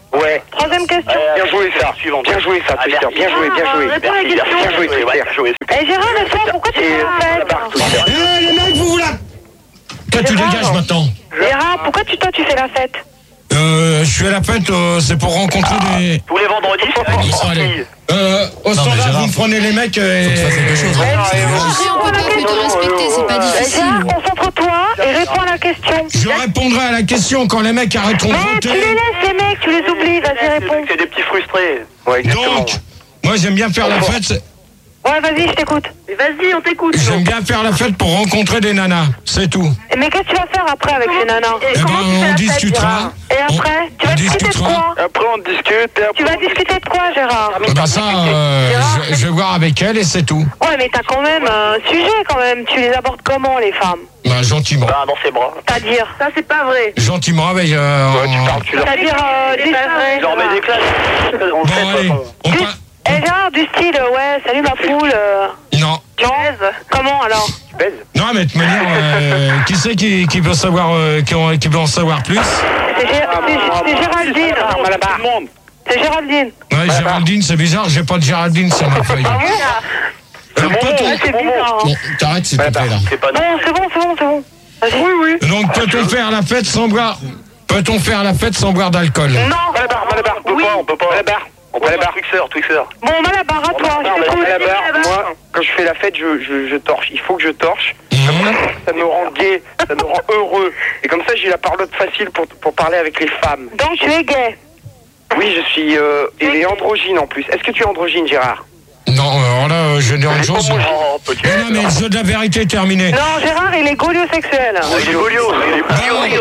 Speaker 2: Ouais.
Speaker 8: Troisième question.
Speaker 2: Bien joué ça. Bien joué ça, Twister. Bien joué, bien joué.
Speaker 8: Réponds à la question.
Speaker 2: Bien joué, Twister.
Speaker 8: Eh Gérard, réponds, pourquoi tu fais la fête?
Speaker 1: Eh les mecs, vous vous la... Toi tu dégages maintenant.
Speaker 8: Gérard, pourquoi tu, toi tu fais la fête?
Speaker 1: Euh, je suis à la fête, euh, c'est pour rencontrer des...
Speaker 7: Tous les vendredis, c'est avec
Speaker 1: Bon, allez.
Speaker 7: filles.
Speaker 1: Euh, au
Speaker 3: Non, mais
Speaker 1: standard,
Speaker 3: Gérard,
Speaker 1: vous me prenez les mecs et...
Speaker 3: Faut que tu fasses quelque chose. hein.
Speaker 5: Après, on peut pas que te respecter, c'est pas difficile.
Speaker 8: Gérard, concentre-toi et réponds à la question.
Speaker 1: Je répondrai à la question quand les mecs arrêteront de
Speaker 8: Mais tu les
Speaker 1: voter.
Speaker 8: laisses les mecs, tu les oublies, vas-y réponds.
Speaker 7: C'est des petits frustrés.
Speaker 2: Ouais, exactement.
Speaker 1: Donc, moi j'aime bien faire la fête, c'est-
Speaker 8: Ouais, vas-y, je t'écoute.
Speaker 6: Vas-y, on t'écoute.
Speaker 1: j'aime bien faire la fête pour rencontrer des nanas, c'est tout.
Speaker 8: Mais qu'est-ce que tu vas faire après avec ces nanas?
Speaker 1: Eh ben, on discutera.
Speaker 8: Et après, tu
Speaker 1: On
Speaker 8: vas discuter de
Speaker 1: discutera.
Speaker 8: quoi?
Speaker 2: Après, on discute. Et après,
Speaker 8: Tu vas discuter de quoi, Gérard?
Speaker 1: Eh ben ça, euh, je, je vais voir avec elle et c'est tout.
Speaker 8: Ouais, mais t'as quand même un sujet, quand même. Tu les abordes comment, les femmes?
Speaker 1: Bah, gentiment.
Speaker 7: Bah, dans ses bras.
Speaker 8: C'est-à-dire?
Speaker 6: Ça, c'est pas vrai.
Speaker 1: Gentiment, avec... Euh,
Speaker 2: Ouais, tu parles, tu leur...
Speaker 8: C'est-à-dire, euh, du
Speaker 7: Je leur mets des classes. On le
Speaker 1: Bon,
Speaker 7: sait, de toute
Speaker 1: allez,
Speaker 7: façon.
Speaker 1: on
Speaker 8: Du...
Speaker 1: pa-
Speaker 8: Eh, Gérard, du style, euh, ouais, salut ma poule. euh,
Speaker 1: Non.
Speaker 8: Non? Comment, alors?
Speaker 2: Tu baises.
Speaker 1: Non, mais de toute manière, euh, qui c'est qui, qui veut savoir, euh, qui, en- qui veut en savoir plus?
Speaker 8: C'est Gé- c'est- c'est Géraldine.
Speaker 2: Malabar.
Speaker 8: C'est Géraldine.
Speaker 1: Ouais, Géraldine, c'est bizarre, j'ai pas de Géraldine sur ma feuille.
Speaker 8: Ah bon?
Speaker 1: Alors, peut-on-
Speaker 8: Ouais, c'est bizarre.
Speaker 1: Bon, t'arrêtes s'il te plaît là.
Speaker 7: C'est pas
Speaker 8: Bon, c'est bon, c'est bon, c'est bon. Vas-y. Oui, oui.
Speaker 1: Donc, peut-on faire la fête sans boire Peut-on faire la fête sans boire d'alcool?
Speaker 8: Non.
Speaker 2: Malabar, Malabar. On peut
Speaker 8: Oui.
Speaker 2: pas, on peut pas. Malabar.
Speaker 7: On peut pas. Twixer, Twixer.
Speaker 8: Bon, Malabar, à toi. Je t'écoute.
Speaker 2: Malabar, moi, quand je fais la fête, je, je, je torche. Il faut que je torche.
Speaker 1: Mhm.
Speaker 2: Ça me rend gai, ça me rend heureux. Et comme ça, j'ai la parlotte facile pour, pour parler avec les femmes.
Speaker 8: Donc, tu es gay.
Speaker 2: Oui, je suis euh, et androgyne en plus. Est-ce que tu es androgyne, Gérard?
Speaker 1: Non, alors là, euh, je vais dire une chose.
Speaker 7: Oh, petit.
Speaker 1: Non, non, mais le jeu de la vérité est terminé.
Speaker 8: Non, Gérard, il est goliosexuel.
Speaker 7: Il est bolio, il est bolio.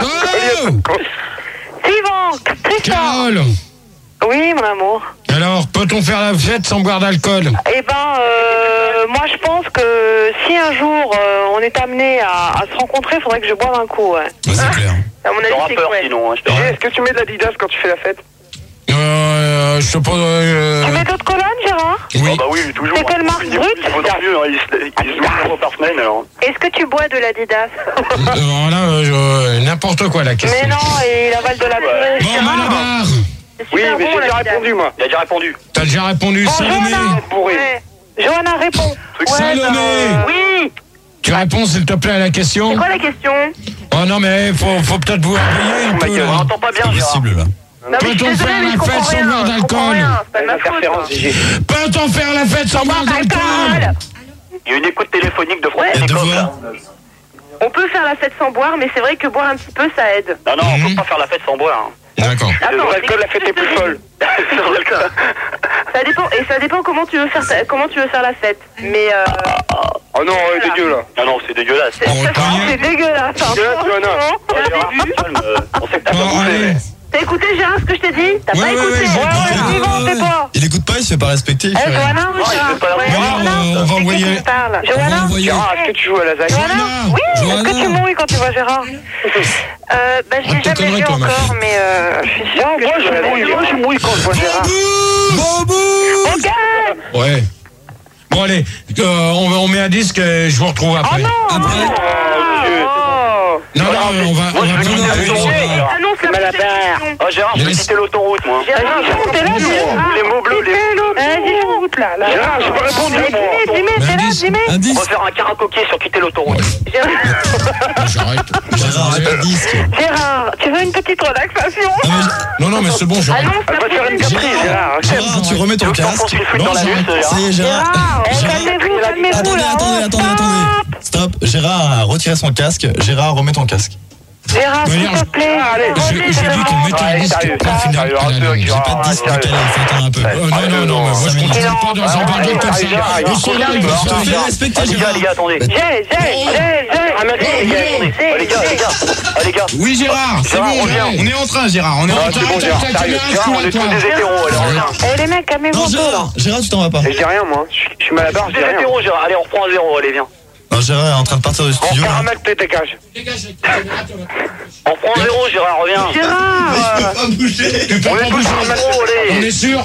Speaker 1: Oh
Speaker 8: Suivant, Tristan.
Speaker 1: Carole,
Speaker 8: Oui, mon amour.
Speaker 1: alors, peut-on faire la fête sans boire d'alcool?
Speaker 8: Eh ben, euh, moi, je pense que si un jour euh, on est amené à, à se rencontrer, il faudrait que je boive un coup, ouais.
Speaker 3: Ouais, c'est clair.
Speaker 6: À mon avis,
Speaker 7: T'auras
Speaker 6: c'est
Speaker 7: peur
Speaker 6: quoi?
Speaker 7: sinon, hein, je te
Speaker 2: Gé,
Speaker 7: dis.
Speaker 2: est-ce que tu mets de l'Adidas quand tu fais la fête?
Speaker 1: Euh, je sais pas... euh,
Speaker 8: Tu mets d'autres colonnes, Gérard?
Speaker 1: Oui.
Speaker 7: Oh bah oui, toujours.
Speaker 8: C'est quelle marque
Speaker 7: Il est-
Speaker 8: brute?
Speaker 7: Il vaut mieux, hein, il se il se loue une fois par semaine alors.
Speaker 6: Est-ce que tu bois de l'Adidas?
Speaker 1: Alors là, euh, je- n'importe quoi la question.
Speaker 8: Mais non, et il avale de la purée.
Speaker 1: Bon, Malabar,
Speaker 6: C'est
Speaker 2: Oui,
Speaker 6: super
Speaker 2: mais
Speaker 6: bon,
Speaker 2: j'ai déjà
Speaker 6: l'Adidas.
Speaker 2: répondu, moi.
Speaker 7: Il a déjà répondu.
Speaker 1: t'as déjà répondu.
Speaker 8: Bon,
Speaker 1: Salomé,
Speaker 8: Johanna.
Speaker 2: Bourré.
Speaker 8: Ouais. Johanna, réponds.
Speaker 1: Salomé,
Speaker 6: Oui.
Speaker 1: tu réponds s'il te plaît à la question?
Speaker 6: C'est quoi la question?
Speaker 1: Oh non, mais faut, faut peut-être vous réveiller un peu
Speaker 2: Michael,
Speaker 7: On
Speaker 1: là.
Speaker 7: n'entend pas bien,
Speaker 3: C'est
Speaker 7: Gérard.
Speaker 3: possible là.
Speaker 6: Non, mais je suis
Speaker 1: Peut-on
Speaker 6: désolée,
Speaker 1: faire
Speaker 6: mais
Speaker 1: la
Speaker 6: je comprends
Speaker 1: fête sans
Speaker 6: rien,
Speaker 1: boire
Speaker 6: je comprends
Speaker 1: d'alcool?
Speaker 6: rien, c'est pas de ma faute.
Speaker 2: L'interférence, Gégé.
Speaker 1: Peut-on faire la fête sans boire d'alcool?
Speaker 7: Il y a une écoute téléphonique de France
Speaker 6: Ouais.
Speaker 3: Il y a deux
Speaker 7: Télécom, là.
Speaker 3: voix.
Speaker 6: On peut faire la fête sans boire, mais c'est vrai que boire un petit peu, ça aide.
Speaker 7: Non, non, on
Speaker 1: Mhm.
Speaker 7: peut pas faire la fête sans boire. hein.
Speaker 1: D'accord.
Speaker 6: Attends,
Speaker 2: L'alcool, la fête est plus folle.
Speaker 7: Sans alcool.
Speaker 6: Ça dépend, et ça dépend comment tu veux faire, ta- comment tu veux faire la fête. Mais euh,
Speaker 2: Oh non, euh, dégueu, là.
Speaker 7: Non, non, c'est dégueulasse.
Speaker 1: On
Speaker 8: C'est
Speaker 1: reconnaît.
Speaker 8: dégueulasse. hein.
Speaker 2: Dégueulasse, Johanna.
Speaker 7: Gérard, calme, euh, on sait que t'as pas
Speaker 1: Bon,
Speaker 7: bouffé.
Speaker 1: allez.
Speaker 6: t'as écouté Gérard ce que je t'ai dit? T'as
Speaker 1: Ouais,
Speaker 6: pas
Speaker 1: ouais,
Speaker 6: écouté?
Speaker 1: ouais, j'ai-
Speaker 8: Ouais, ouais, suivant, c'est toi.
Speaker 3: Il écoute pas, il se fait pas respecter. il
Speaker 8: Eh,
Speaker 3: fait rien.
Speaker 8: Johanna,
Speaker 7: Non, il fait pas la
Speaker 8: Ouais,
Speaker 1: Bon,
Speaker 8: Johanna,
Speaker 1: alors, on va
Speaker 8: c'est qui
Speaker 1: envoyer...
Speaker 8: qui parle?
Speaker 1: On va
Speaker 8: Johanna,
Speaker 1: envoyer...
Speaker 2: Gérard, est-ce que tu joues à la lasagne?
Speaker 8: Johanna,
Speaker 1: Johanna,
Speaker 8: oui, est-ce que tu
Speaker 1: Johanna.
Speaker 8: mouilles quand tu vois Gérard?
Speaker 6: Euh, bah, je
Speaker 1: Ah,
Speaker 6: l'ai
Speaker 1: t'es
Speaker 6: jamais
Speaker 1: connerie,
Speaker 6: vu
Speaker 1: toi, ma
Speaker 6: encore,
Speaker 1: fille.
Speaker 6: mais euh, je suis sûre
Speaker 2: Non,
Speaker 6: que
Speaker 2: moi,
Speaker 6: je
Speaker 2: je
Speaker 6: vais
Speaker 2: mouille. Moi, je mouille quand je vois Gérard.
Speaker 1: Bobou!
Speaker 8: Ok.
Speaker 1: Ouais. Bon, allez, euh, on, on met un disque et je vous retrouve
Speaker 8: Oh
Speaker 1: après.
Speaker 8: non.
Speaker 1: Après.
Speaker 2: Oh,
Speaker 1: Non, non, on va...
Speaker 7: Moi,
Speaker 1: on
Speaker 7: je
Speaker 1: va
Speaker 7: veux
Speaker 1: prendre
Speaker 7: quitter
Speaker 1: un
Speaker 7: le
Speaker 1: disque.
Speaker 7: ton.
Speaker 6: Ah non, c'est la
Speaker 2: Malabar.
Speaker 6: protection.
Speaker 7: Oh, Gérard, je veux
Speaker 1: Laisse-
Speaker 7: quitter l'autoroute, moi.
Speaker 8: Vas-y, Jean, t'es là, dis
Speaker 7: Les mots bleus, les...
Speaker 8: Vas-y, Jean, là, là.
Speaker 2: Gérard, j'ai pas répondu, moi.
Speaker 8: Dis-moi,
Speaker 1: Mais
Speaker 8: t'es
Speaker 1: un
Speaker 8: là,
Speaker 1: disque,
Speaker 8: dis-moi.
Speaker 3: Un
Speaker 7: On
Speaker 3: disque.
Speaker 7: va faire un karaoké sur quitter l'autoroute.
Speaker 1: J'arrête.
Speaker 3: Gérard, arrête le disque.
Speaker 8: Gérard, tu veux une petite relaxation?
Speaker 3: Non, mais
Speaker 1: Non, non, mais c'est bon,
Speaker 6: Ah
Speaker 1: j'arrête.
Speaker 6: non,
Speaker 2: Elle va te faire une caprice, Gérard.
Speaker 3: Gérard, tu remets ton
Speaker 7: Tu veux que
Speaker 3: casque.
Speaker 7: t'enfonces une flûte
Speaker 1: Non,
Speaker 7: dans la
Speaker 1: j'arrête.
Speaker 7: nuque,
Speaker 3: Ça y est, Gérard.
Speaker 8: Gérard, eh,
Speaker 3: Gérard.
Speaker 8: calmez-vous, calmez-vous,
Speaker 3: Attendez,
Speaker 8: là.
Speaker 3: attendez, attendez, attendez. Stop. Gérard a retiré son casque. Gérard, remets ton casque.
Speaker 8: Gérard, s'il te plaît.
Speaker 1: Je, je dis qu'on mette un
Speaker 2: Ouais,
Speaker 1: disque
Speaker 2: sérieux,
Speaker 1: point final
Speaker 2: sérieux,
Speaker 1: à la
Speaker 2: arrête,
Speaker 1: langue.
Speaker 3: J'ai
Speaker 2: Gérard.
Speaker 3: pas de disque
Speaker 2: Ah,
Speaker 3: décalé, faut attendre un peu.
Speaker 1: Euh, non, non, non, mais moi je continue pas dans un bordel comme ça. Ils sont là, ils vont se
Speaker 3: Je te fais
Speaker 1: faire.
Speaker 3: respecter,
Speaker 7: Ah, les gars,
Speaker 3: Gérard.
Speaker 7: les gars, attendez.
Speaker 8: J'ai, j'ai, j'ai, j'ai.
Speaker 7: Ah, mais attendez, les gars, attendez. Ah, les gars, les gars. Ah, les gars.
Speaker 10: Oui Gérard, c'est
Speaker 7: Gérard,
Speaker 10: bon,
Speaker 7: reviens.
Speaker 10: on est en train Gérard, on est en
Speaker 2: Ah,
Speaker 10: train.
Speaker 2: c'est bon, Gérard, sérieux.
Speaker 7: Gérard, on est tous des hétéros, alors.
Speaker 8: Eh, les mecs, calmez-vous
Speaker 3: Non,
Speaker 8: un peu, là.
Speaker 3: Gérard, Gérard, tu t'en vas pas.
Speaker 2: Et je dis rien, moi. Je suis- je suis Malabar, je
Speaker 7: Des
Speaker 2: dis rien.
Speaker 7: hétéros, Gérard. Allez, on reprend à zéro, allez, viens.
Speaker 3: Non, Gérard est en train de partir du
Speaker 2: En
Speaker 3: studio. là.
Speaker 2: caramel, t'es dégage.
Speaker 7: On reprend à zéro, Gérard, reviens.
Speaker 8: Gérard,
Speaker 1: Tu peux
Speaker 7: On
Speaker 1: pas
Speaker 7: est tous
Speaker 1: bouger.
Speaker 7: à zéro,
Speaker 1: On
Speaker 7: allez.
Speaker 1: est sûr?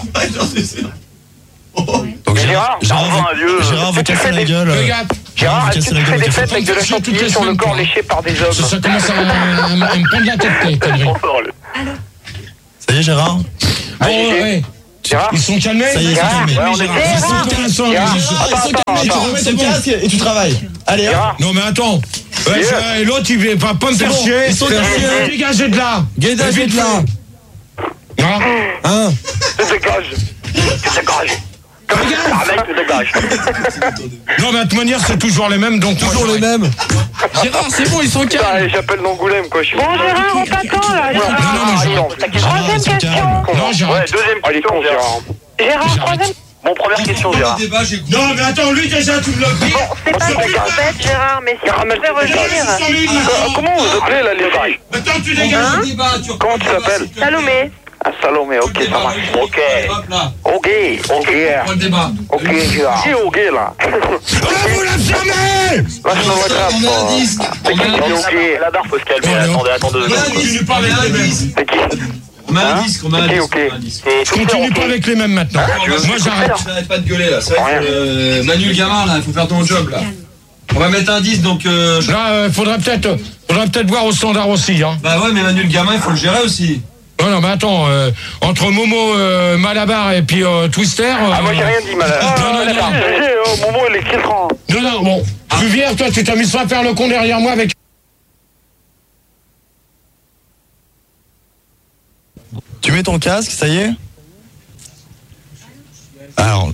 Speaker 3: Donc
Speaker 7: Gérard,
Speaker 3: Gérard,
Speaker 7: enfin, un vieux.
Speaker 3: Gérard veut
Speaker 2: Tu
Speaker 3: casser
Speaker 2: fais
Speaker 3: la
Speaker 2: des-
Speaker 3: gueule.
Speaker 1: Fais gaffe.
Speaker 2: Gérard,
Speaker 3: veut
Speaker 2: est-ce
Speaker 3: casser
Speaker 2: que
Speaker 3: la
Speaker 2: tu fais
Speaker 3: gueule
Speaker 2: des
Speaker 3: au
Speaker 2: fêtes
Speaker 3: café.
Speaker 2: avec de la
Speaker 1: Toutes les
Speaker 2: chantilly sur le
Speaker 1: semaines,
Speaker 2: corps
Speaker 1: quoi.
Speaker 2: léché par des
Speaker 1: Ça, ça
Speaker 2: hommes?
Speaker 1: commence à, à me à me prendre la tête, tes conneries.
Speaker 3: Ça y y est, Gérard?
Speaker 1: Bon, ouais.
Speaker 2: Gérard,
Speaker 1: ils sont calmés.
Speaker 3: Ça y est, ils sont calmés.
Speaker 2: Ouais, on est
Speaker 1: Ils sont calmés.
Speaker 3: Ils sont calmés, tu remets ton casque et tu travailles. Allez, hop.
Speaker 1: Non, mais attends. Ouais, je- et l'autre, il va pas, pas me faire
Speaker 3: bon,
Speaker 1: chier.
Speaker 3: ils sont calmés.
Speaker 1: Dégagez de là.
Speaker 3: Dégagez de là.
Speaker 1: Hein?
Speaker 3: Hein?
Speaker 2: tu dégages. Tu dégages. Comme ça, mec, tu dégages.
Speaker 1: Non, mais de toute manière, c'est toujours les mêmes, donc
Speaker 3: Toujours les mêmes.
Speaker 1: Gérard, c'est bon, ils sont calmes.
Speaker 2: Allez, j'appelle d'Angoulême, quoi. Je suis...
Speaker 8: Bon, Gérard, on t'attend là.
Speaker 1: Non,
Speaker 8: Gérard.
Speaker 1: non, mais Gérard.
Speaker 8: Troisième question.
Speaker 1: Non, Gérard.
Speaker 7: Ouais, deuxième
Speaker 2: Allez,
Speaker 7: question,
Speaker 2: con,
Speaker 7: Gérard.
Speaker 2: Gérard.
Speaker 8: Gérard, troisième.
Speaker 7: Bon, première question, Gérard.
Speaker 1: Non, mais attends, lui, déjà, tu me l'as dit.
Speaker 8: C'est pas une bête, Gérard, mais si tu pouvais revenir.
Speaker 2: Euh, Comment vous appelez, là, les filles?
Speaker 1: Attends, tu dégages.
Speaker 2: Comment tu t'appelles?
Speaker 8: Salomé.
Speaker 2: Ah, Salomé, ok, ça marche. Ok. Ok, ok. Ok, Gérard. Qui est ok, là?
Speaker 1: Oh, vous la fermez.
Speaker 2: Lâche-moi la grappe.
Speaker 9: On a un disque.
Speaker 2: C'est qui
Speaker 9: On a
Speaker 2: qui
Speaker 9: un
Speaker 2: est
Speaker 9: disque.
Speaker 2: ok?
Speaker 7: La barre, faut se calmer.
Speaker 1: Oh,
Speaker 7: Attendez, attendez deux
Speaker 9: On a un
Speaker 7: secondes.
Speaker 9: disque.
Speaker 1: Continue pas avec
Speaker 9: On a
Speaker 1: les
Speaker 9: un
Speaker 1: mêmes.
Speaker 9: disque.
Speaker 2: C'est qui?
Speaker 9: On a un
Speaker 2: Hein?
Speaker 9: disque. On a un
Speaker 2: Ok,
Speaker 9: disque.
Speaker 2: ok.
Speaker 9: On a un disque.
Speaker 2: Et
Speaker 1: Je continue pas avec les mêmes maintenant. Moi, j'arrête.
Speaker 9: Arrête pas de gueuler là. C'est vrai
Speaker 2: Rien.
Speaker 9: que euh, Manu le gamin là, il faut faire ton job là. On va mettre un disque donc. Euh, je-
Speaker 1: Là, euh, faudrait peut-être, faudrait peut-être voir au standard aussi, hein.
Speaker 9: Bah ouais, mais Manu le gamin, il faut le gérer aussi.
Speaker 1: Non, non, mais attends, euh, entre Momo, euh, Malabar et puis euh, Twister. euh,
Speaker 2: Ah, moi, j'ai rien dit, madame.
Speaker 1: Non, non, non.
Speaker 2: Oh, Momo, il est filtrant.
Speaker 1: Non, non, bon. Tu viens, toi, tu t'as mis à faire le con derrière moi avec.
Speaker 3: Tu mets ton casque, ça y est? Alors,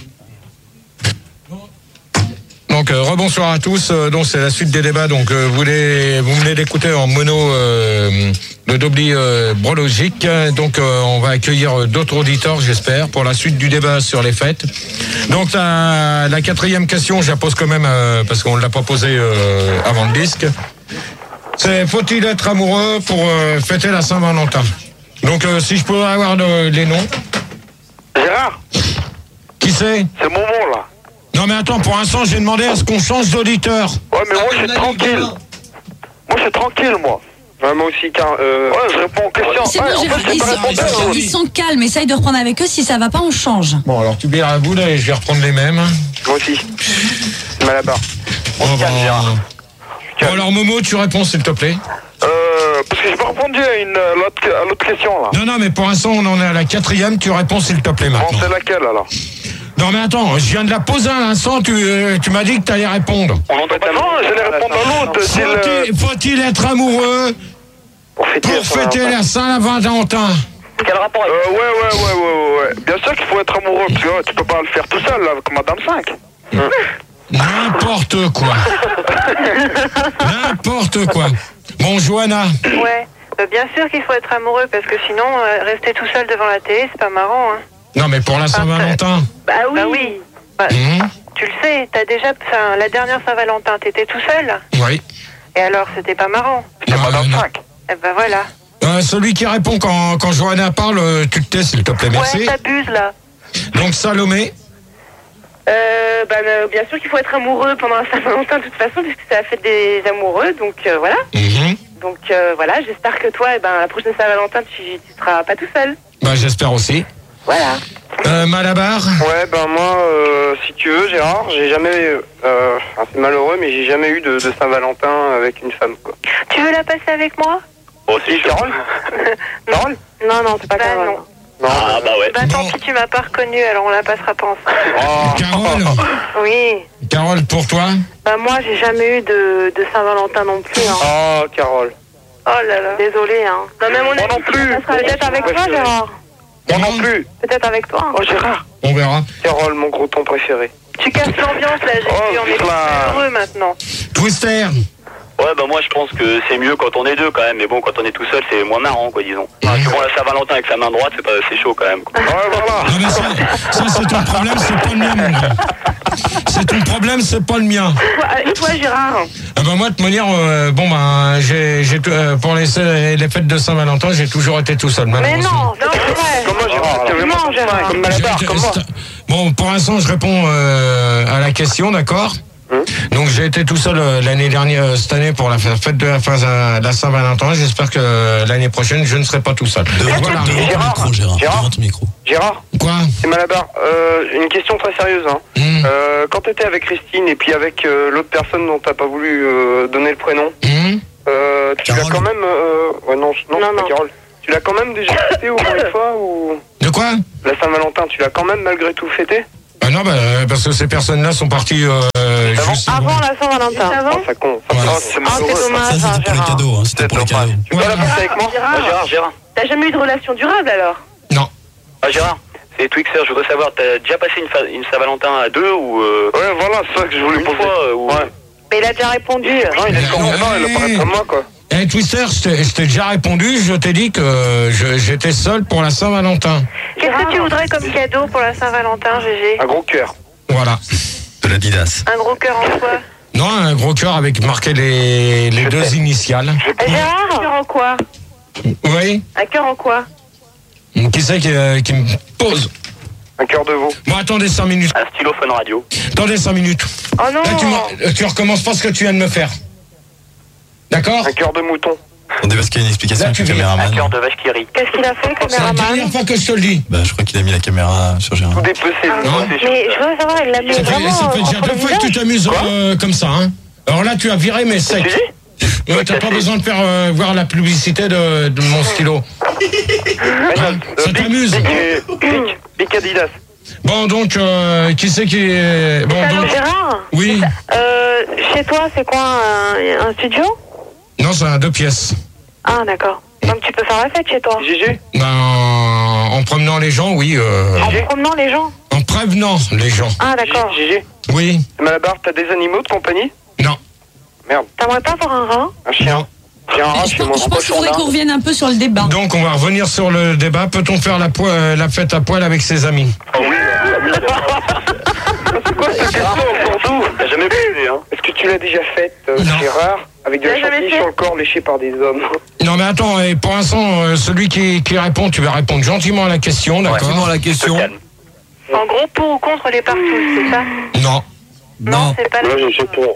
Speaker 1: Donc euh, rebonsoir à tous. Euh, donc c'est la suite des débats. Donc euh, vous les, vous venez d'écouter en mono euh, le Dobli euh, Brologique. Donc euh, on va accueillir d'autres auditeurs, j'espère, pour la suite du débat sur les fêtes. Donc la, la quatrième question, je la pose quand même euh, parce qu'on ne l'a pas posée euh, avant le disque. C'est faut-il être amoureux pour euh, fêter la Saint-Valentin? Donc euh, si je peux avoir le- les noms.
Speaker 2: Gérard,
Speaker 1: Qui c'est?
Speaker 2: c'est Momo, là.
Speaker 1: Non mais attends, pour l'instant j'ai demandé à ce qu'on change d'auditeur.
Speaker 2: Ouais, mais moi, je suis tranquille. Moi, je suis tranquille, moi. Ouais, moi aussi, car... Euh... Ouais, je réponds aux questions.
Speaker 10: C'est
Speaker 2: Ouais,
Speaker 10: bon,
Speaker 2: en
Speaker 10: Gérard,
Speaker 2: fait, c'est
Speaker 10: ils
Speaker 2: pas
Speaker 10: sont,
Speaker 2: répondeur.
Speaker 10: ils sont calmes, essaye de reprendre avec eux, si ça va pas, on change.
Speaker 1: Bon alors tu oublies la boule et je vais reprendre les mêmes.
Speaker 2: Moi aussi. Malabar.
Speaker 1: Bon, bah, bon, alors Momo, tu réponds s'il te plaît.
Speaker 2: Euh, parce que j'ai pas répondu à une à l'autre à l'autre question, là.
Speaker 1: Non, non, mais pour l'instant on en est à la quatrième, tu réponds s'il te plaît
Speaker 2: Bon,
Speaker 1: maintenant.
Speaker 2: c'est laquelle, alors?
Speaker 1: Non mais attends, je viens de la poser à l'instant, tu, euh, tu m'as dit que tu allais répondre.
Speaker 2: On entend pas. Non, j'allais répondre à l'autre. C'est le...
Speaker 1: Faut-il, faut-il être amoureux
Speaker 2: Pour fêter,
Speaker 1: pour fêter la Saint-Valentin?
Speaker 7: Quel rapport avec...
Speaker 2: Euh, ouais, ouais, ouais, ouais, ouais, ouais. Bien sûr qu'il faut être amoureux, parce que ouais, tu peux pas le faire tout seul, là, avec Madame cinq.
Speaker 1: N'importe quoi. N'importe quoi. Bon, Johanna.
Speaker 6: Ouais. Euh, bien sûr qu'il faut être amoureux parce que sinon, euh, rester tout seul devant la télé, c'est pas marrant. Hein.
Speaker 1: Non, mais pour la Saint-Valentin.
Speaker 6: Bah oui. Bah oui. Bah,
Speaker 1: Mmh.
Speaker 6: Tu le sais, t'as déjà. Enfin, la dernière Saint-Valentin, t'étais tout seul.
Speaker 1: Oui.
Speaker 6: Et alors, c'était pas marrant.
Speaker 1: C'était Madame
Speaker 2: cinq.
Speaker 6: Eh ben voilà.
Speaker 1: Euh, celui qui répond quand, quand Johanna parle, euh, tu te tais, s'il te plaît, merci.
Speaker 6: Ouais, t'abuses là.
Speaker 1: Donc Salomé.
Speaker 6: Euh, bah, euh, bien sûr qu'il faut être amoureux pendant la Saint-Valentin de toute façon, puisque c'est la fête des amoureux, donc euh, voilà.
Speaker 1: Mhm.
Speaker 6: Donc euh, voilà, j'espère que toi, eh ben, la prochaine Saint-Valentin, tu, tu seras pas tout seul.
Speaker 1: Bah, j'espère aussi.
Speaker 6: Voilà.
Speaker 1: Euh, Malabar.
Speaker 2: Ouais, ben moi, euh, si tu veux, Gérard, j'ai jamais... Euh, enfin, c'est malheureux, mais j'ai jamais eu de, de Saint-Valentin avec une femme, quoi.
Speaker 6: Tu veux la passer avec moi?
Speaker 7: Oh, si,
Speaker 2: Carole? Carole?
Speaker 6: Non, non, c'est pas Carole. Non.
Speaker 2: Non.
Speaker 7: Ah, bah ouais.
Speaker 6: Bah tant pis, tu m'as pas reconnue, alors on la passera pas ensemble.
Speaker 2: Oh.
Speaker 1: Carole.
Speaker 6: Oui.
Speaker 1: Carole, pour toi.
Speaker 6: Bah moi, j'ai jamais eu de, de Saint-Valentin non plus. Hein.
Speaker 2: Oh, Carole.
Speaker 6: Oh là là. Désolée, hein. Non, mais mon
Speaker 2: Moi non plus.
Speaker 6: Ça sera peut-être avec toi,
Speaker 2: Préféré.
Speaker 6: Gérard.
Speaker 2: Moi non plus.
Speaker 6: Peut-être avec toi. Hein.
Speaker 2: Oh, Gérard.
Speaker 1: On verra.
Speaker 2: Carole, mon gros ton préféré.
Speaker 6: Tu casses l'ambiance là, j'ai
Speaker 2: Oh,
Speaker 6: vu, on est tous
Speaker 2: putain.
Speaker 6: heureux maintenant.
Speaker 1: Twister.
Speaker 7: Ouais, bah moi je pense que c'est mieux quand on est deux quand même, mais bon, quand on est tout seul, c'est moins marrant, quoi, disons. Parce que bon, la Saint-Valentin avec sa main droite, c'est pas, c'est chaud quand même, quoi.
Speaker 2: Ouais, voilà.
Speaker 1: Non, mais ça, ça c'est ton problème, c'est pas le mien, mon gars. C'est ton problème, c'est pas le mien.
Speaker 6: Et toi, Gérard?
Speaker 1: Ah bah moi, de toute manière, euh, bon ben, j'ai, j'ai euh, pour les, les fêtes de Saint-Valentin, j'ai toujours été tout seul.
Speaker 6: Mais
Speaker 1: malheureusement.
Speaker 6: non, non, c'est vrai.
Speaker 2: Comme moi, Gérard. T'es vraiment
Speaker 6: Non, Gérard.
Speaker 2: comme Malabar,
Speaker 1: J'ai-
Speaker 2: comme moi.
Speaker 1: Bon, pour l'instant, je réponds euh, à la question, d'accord?
Speaker 2: Hum.
Speaker 1: Donc j'ai été tout seul euh, l'année dernière, euh, cette année pour la f- fête de la, fin- euh, la Saint-Valentin. J'espère que euh, l'année prochaine je ne serai pas tout seul.
Speaker 3: devant,
Speaker 1: Voilà.
Speaker 3: devant ton
Speaker 2: Gérard.
Speaker 3: micro, Gérard.
Speaker 2: Gérard.
Speaker 3: Devant ton micro.
Speaker 2: Gérard,
Speaker 1: Quoi?
Speaker 2: c'est Malabar. Euh, une question très sérieuse, hein.
Speaker 1: Hum,
Speaker 2: Euh, quand t'étais avec Christine et puis avec euh, l'autre personne dont t'as pas voulu euh, donner le prénom,
Speaker 1: hum.
Speaker 2: euh, tu
Speaker 3: Carole.
Speaker 2: l'as quand même... Euh, ouais, non, non,
Speaker 6: Non,
Speaker 2: c'est pas
Speaker 6: non.
Speaker 2: Carole. Tu tu l'as quand même déjà fêté au moins une fois ou...
Speaker 1: De quoi?
Speaker 2: La Saint-Valentin, tu l'as quand même malgré tout fêté?
Speaker 1: Ah non, bah, parce que ces personnes-là sont parties euh, juste
Speaker 8: Avant la Saint-Valentin. Avant
Speaker 2: Ça compte.
Speaker 1: Voilà.
Speaker 2: Oh, c'est
Speaker 8: Ah, c'est
Speaker 2: malheureux.
Speaker 8: dommage,
Speaker 3: Ça, c'était
Speaker 8: hein,
Speaker 3: pour les
Speaker 8: Gérard.
Speaker 3: cadeaux. Hein. C'était pour les cadeaux.
Speaker 2: Tu peux la passer avec moi?
Speaker 7: Ah, Gérard, Gérard.
Speaker 6: T'as jamais eu de relation durable alors?
Speaker 1: Non.
Speaker 7: Ah, Gérard, c'est Twixer, je voudrais savoir, t'as déjà passé une, fa- une Saint-Valentin à deux ou. Euh,
Speaker 2: Ouais, voilà, c'est ça que je voulais
Speaker 7: une
Speaker 2: poser.
Speaker 7: fois euh, ou...
Speaker 2: Ouais.
Speaker 8: Mais il a déjà répondu.
Speaker 2: Non, il est comme moi, non, il a pas comme moi, quoi.
Speaker 1: Eh, Twister, je t'ai- je t'ai déjà répondu, je t'ai dit que je- j'étais seul pour la Saint-Valentin.
Speaker 8: Qu'est-ce que tu voudrais comme cadeau pour la Saint-Valentin, Gégé?
Speaker 2: Un gros cœur.
Speaker 1: Voilà.
Speaker 3: De l'Adidas.
Speaker 8: Un gros cœur en quoi?
Speaker 1: Non, un gros cœur avec marqué les, les deux initiales.
Speaker 8: Euh, Gérard? Un cœur en quoi?
Speaker 1: Oui.
Speaker 8: Un cœur en quoi?
Speaker 1: Qui c'est qui, euh, qui me pose?
Speaker 2: Un cœur de veau.
Speaker 1: Bon, attendez cinq minutes.
Speaker 7: Un stylo Fun Radio.
Speaker 1: Attendez cinq minutes.
Speaker 8: Oh non!
Speaker 1: Là, tu, m'en- tu recommences pas ce que tu viens de me faire. D'accord?
Speaker 2: Un cœur de mouton.
Speaker 3: Attendez, parce qu'il y a une explication
Speaker 1: Là,
Speaker 3: avec
Speaker 1: tu
Speaker 3: le
Speaker 1: viens.
Speaker 7: Un
Speaker 3: caméraman.
Speaker 7: cœur de vache qui rit.
Speaker 8: Qu'est-ce qu'il a fait,
Speaker 1: C'est la
Speaker 8: caméraman?
Speaker 1: dernière fois que je te le dis.
Speaker 3: Bah, je crois qu'il a mis la caméra sur Gérard.
Speaker 2: Tout dépecé.
Speaker 1: Non.
Speaker 8: Mais je veux savoir, il l'a mis
Speaker 1: Ça fait,
Speaker 8: vraiment
Speaker 1: ça fait déjà
Speaker 8: entre
Speaker 1: deux
Speaker 8: le
Speaker 1: fois que tu
Speaker 8: visage?
Speaker 1: t'amuses euh, comme ça. Hein. Alors là, tu as viré mes secs. Ouais, t'as pas besoin de faire euh, voir la publicité de, de mon stylo. Hein, ça t'amuse.
Speaker 2: Big, Big Adidas.
Speaker 1: Bon, donc, euh, qui c'est qui est... Bon,
Speaker 8: Allô,
Speaker 1: donc...
Speaker 8: Gérard?
Speaker 1: Oui.
Speaker 8: Euh, chez toi, c'est quoi, un, un studio?
Speaker 1: Non, c'est un deux pièces.
Speaker 8: Ah, d'accord. Donc tu peux faire la fête chez toi?
Speaker 2: Gégé?
Speaker 1: Ben, en promenant les gens, oui. Euh,
Speaker 8: En promenant les gens?
Speaker 1: en prévenant les gens.
Speaker 8: Ah, d'accord.
Speaker 2: Gégé?
Speaker 1: Oui.
Speaker 2: Malabar, t'as des animaux de compagnie?
Speaker 1: Non.
Speaker 2: Merde.
Speaker 8: T'aimerais pas avoir un rat?
Speaker 2: Un chien? J'ai un rat
Speaker 10: Je
Speaker 2: chez moi.
Speaker 10: pense, je pense qu'il faudrait qu'on revienne un peu sur le débat.
Speaker 1: Donc, on va revenir sur le débat. Peut-on faire la, po- euh, la fête à poil avec ses amis?
Speaker 2: C'est quoi cette question pour tout?
Speaker 7: T'as jamais pu, hein?
Speaker 2: Est-ce que tu l'as déjà faite, euh,
Speaker 1: Non.
Speaker 2: Gérard? Avec de la
Speaker 8: Tu l'as jamais
Speaker 2: chantilly
Speaker 8: fait
Speaker 2: sur le corps léché par des hommes.
Speaker 1: Non, mais attends, et pour l'instant, euh, celui qui, qui répond, tu vas répondre gentiment à la question, d'accord?
Speaker 9: Gentiment à la question.
Speaker 7: Calme.
Speaker 8: En gros, pour ou contre les partous, c'est ça?
Speaker 1: Non.
Speaker 9: Non.
Speaker 8: c'est pas la
Speaker 2: Moi, je sais pour.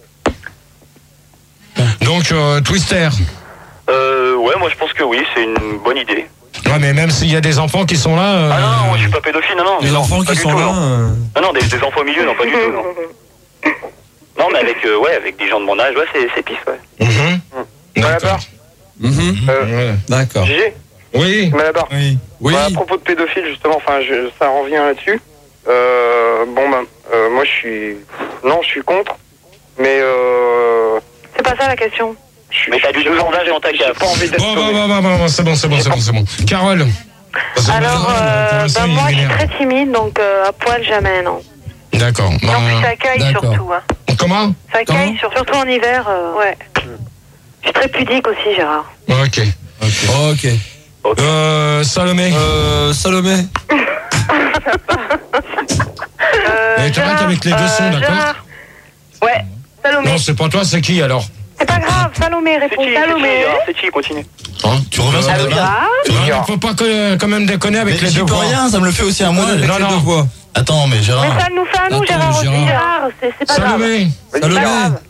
Speaker 1: Donc, euh, Twister.
Speaker 7: Euh, ouais, moi je pense que oui, c'est une bonne idée.
Speaker 1: Ouais, mais même s'il y a des enfants qui sont là... euh,
Speaker 7: Ah non, non, moi je suis pas pédophile, non, non.
Speaker 9: Les
Speaker 7: non,
Speaker 9: enfants
Speaker 7: pas
Speaker 9: qui
Speaker 7: du
Speaker 9: sont
Speaker 7: tout,
Speaker 9: là.
Speaker 7: Non,
Speaker 9: euh,
Speaker 7: non, non, des, des enfants au milieu, non, pas du tout, non. Non, mais avec, euh, ouais, avec des gens de mon âge, ouais, c'est, c'est pisse, ouais.
Speaker 1: mhm.
Speaker 2: Malabar?
Speaker 9: mhm.
Speaker 2: Euh,
Speaker 1: Ouais.
Speaker 9: D'accord.
Speaker 2: Gégé?
Speaker 1: Oui.
Speaker 2: Malabar?
Speaker 3: Oui.
Speaker 9: Oui.
Speaker 2: Bah, à propos de pédophile, justement, enfin, je, ça revient là-dessus. Euh, bon, ben, euh, moi, je suis... Non, je suis contre. Mais, euh...
Speaker 8: C'est pas ça la question.
Speaker 2: je suis-
Speaker 7: Mais t'as du
Speaker 2: j'ai
Speaker 7: deux
Speaker 2: pas
Speaker 7: ans d'âge
Speaker 2: envie
Speaker 7: dans ta
Speaker 2: d'être-
Speaker 7: cave.
Speaker 2: J'ai pas envie d'être
Speaker 1: Bon, bon,
Speaker 2: sauvé.
Speaker 1: bon, bon, bon, bon, c'est bon, c'est bon, c'est bon, c'est bon. Carole. Parce que
Speaker 8: Alors,
Speaker 1: pour
Speaker 8: euh,
Speaker 1: l'instant,
Speaker 8: bah,
Speaker 1: il
Speaker 8: moi, je suis
Speaker 1: m'énerve.
Speaker 8: très timide, donc euh, à poil, jamais, non.
Speaker 1: D'accord.
Speaker 8: Non, puis
Speaker 1: Ben,
Speaker 8: ça caille
Speaker 9: d'accord.
Speaker 8: surtout, hein.
Speaker 1: comment?
Speaker 8: Ça
Speaker 9: Comment
Speaker 8: caille, sur- surtout en hiver, euh, ouais. Je suis très pudique aussi, Gérard.
Speaker 1: Ok.
Speaker 9: Ok.
Speaker 1: Euh, Salomé.
Speaker 9: Euh, Salomé.
Speaker 8: Euh,
Speaker 1: Et t'arrêtes avec les deux sons, d'accord?
Speaker 8: Gérard. Ouais, Salomé.
Speaker 1: Non, c'est pas toi, c'est qui alors?
Speaker 8: C'est pas grave, Salomé,
Speaker 7: C'est
Speaker 8: réponds
Speaker 7: qui,
Speaker 8: Salomé.
Speaker 7: c'est qui, continue.
Speaker 1: Hein?
Speaker 3: Tu reviens sur le
Speaker 8: Allô,
Speaker 3: débat?
Speaker 8: Gérard?
Speaker 1: Non, il faut pas que- quand même déconner avec
Speaker 3: Mais
Speaker 1: les
Speaker 3: j'y
Speaker 1: deux
Speaker 3: peux
Speaker 1: voix.
Speaker 3: rien, ça me le fait aussi à moi.
Speaker 9: Avec
Speaker 1: non,
Speaker 9: les
Speaker 1: non.
Speaker 9: deux voix.
Speaker 3: Attends, mais
Speaker 8: Mais
Speaker 3: Gérard.
Speaker 8: ça nous fait à nous,
Speaker 9: Attends,
Speaker 8: Gérard aussi,
Speaker 9: Gérard.
Speaker 8: Gérard. C'est c'est pas grave.
Speaker 1: Salomé.
Speaker 8: C'est
Speaker 9: Salomé.
Speaker 8: pas grave.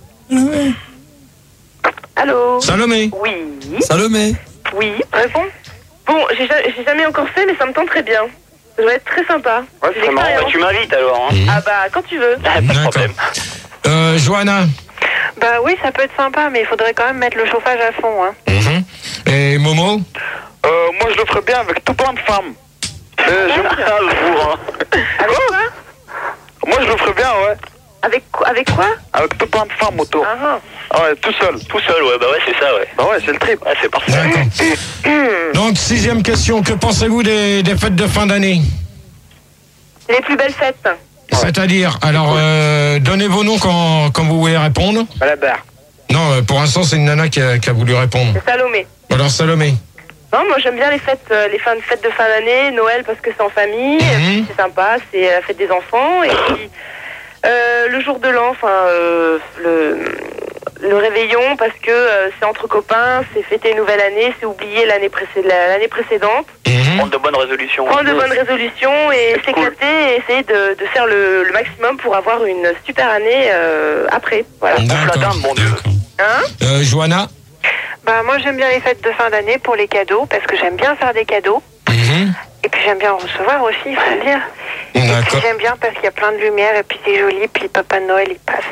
Speaker 8: Allô?
Speaker 1: Salomé.
Speaker 6: Oui,
Speaker 9: Salomé.
Speaker 6: oui, réponds. Bon, j'ai ja- j'ai jamais encore fait, mais ça me tente très bien. Ça doit être très sympa.
Speaker 2: Ouais,
Speaker 6: C'est
Speaker 2: c'est marrant.
Speaker 7: Bah,
Speaker 6: l'expérience.
Speaker 7: tu m'invites alors, hein.
Speaker 6: Ah bah, quand tu veux.
Speaker 7: Ah, pas de
Speaker 1: D'accord.
Speaker 7: problème.
Speaker 1: Euh, Johanna.
Speaker 8: Bah oui, ça peut être sympa, mais il faudrait quand même mettre le chauffage à fond, hein.
Speaker 1: Mhm. Et Momo.
Speaker 2: Euh, moi, je le ferais bien avec tout plein de femmes. Euh, j'aime bien le four, hein.
Speaker 6: Avec quoi?
Speaker 2: Moi, je le ferais bien, ouais.
Speaker 6: Avec, quoi- avec quoi?
Speaker 2: Avec tout plein de femmes autour.
Speaker 6: Ah, ah.
Speaker 2: Ah ouais, tout seul.
Speaker 7: Tout seul, ouais, bah ouais, c'est ça, ouais.
Speaker 2: Bah ouais, c'est le trip.
Speaker 7: Ouais, c'est parfait.
Speaker 1: D'accord. Donc, sixième question. Que pensez-vous des, des fêtes de fin d'année?
Speaker 6: Les plus belles fêtes.
Speaker 1: C'est-à-dire, alors, euh, donnez vos noms quand, quand vous voulez répondre.
Speaker 2: Malabar.
Speaker 1: Non, euh, pour l'instant, c'est une nana qui a, qui a voulu répondre.
Speaker 6: C'est Salomé.
Speaker 1: Alors, Salomé.
Speaker 6: Non, moi j'aime bien les fêtes, euh, les fins de fêtes de fin d'année, Noël parce que c'est en famille, et puis c'est sympa, c'est la fête des enfants, et puis euh, le jour de l'an, enfin euh, le, le réveillon parce que euh, c'est entre copains, c'est fêter une nouvelle année, c'est oublier l'année précé- la- l'année précédente,
Speaker 7: Prendre de bonnes résolutions.
Speaker 6: prendre de bonnes résolutions et
Speaker 7: C'est cool.
Speaker 6: s'éclater et essayer de, de faire le, le maximum pour avoir une super année euh, après. Voilà.
Speaker 1: D'accord.
Speaker 7: la dame, bon Dieu.
Speaker 1: D'accord.
Speaker 6: Hein?
Speaker 1: Euh, Johanna.
Speaker 8: Bah moi j'aime bien les fêtes de fin d'année pour les cadeaux, parce que j'aime bien faire des cadeaux.
Speaker 1: Mhm.
Speaker 8: Et puis j'aime bien en recevoir aussi, il faut le dire. Et puis
Speaker 1: D'accord.
Speaker 8: j'aime bien parce qu'il y a plein de lumière, et puis c'est joli, puis Papa Noël il passe.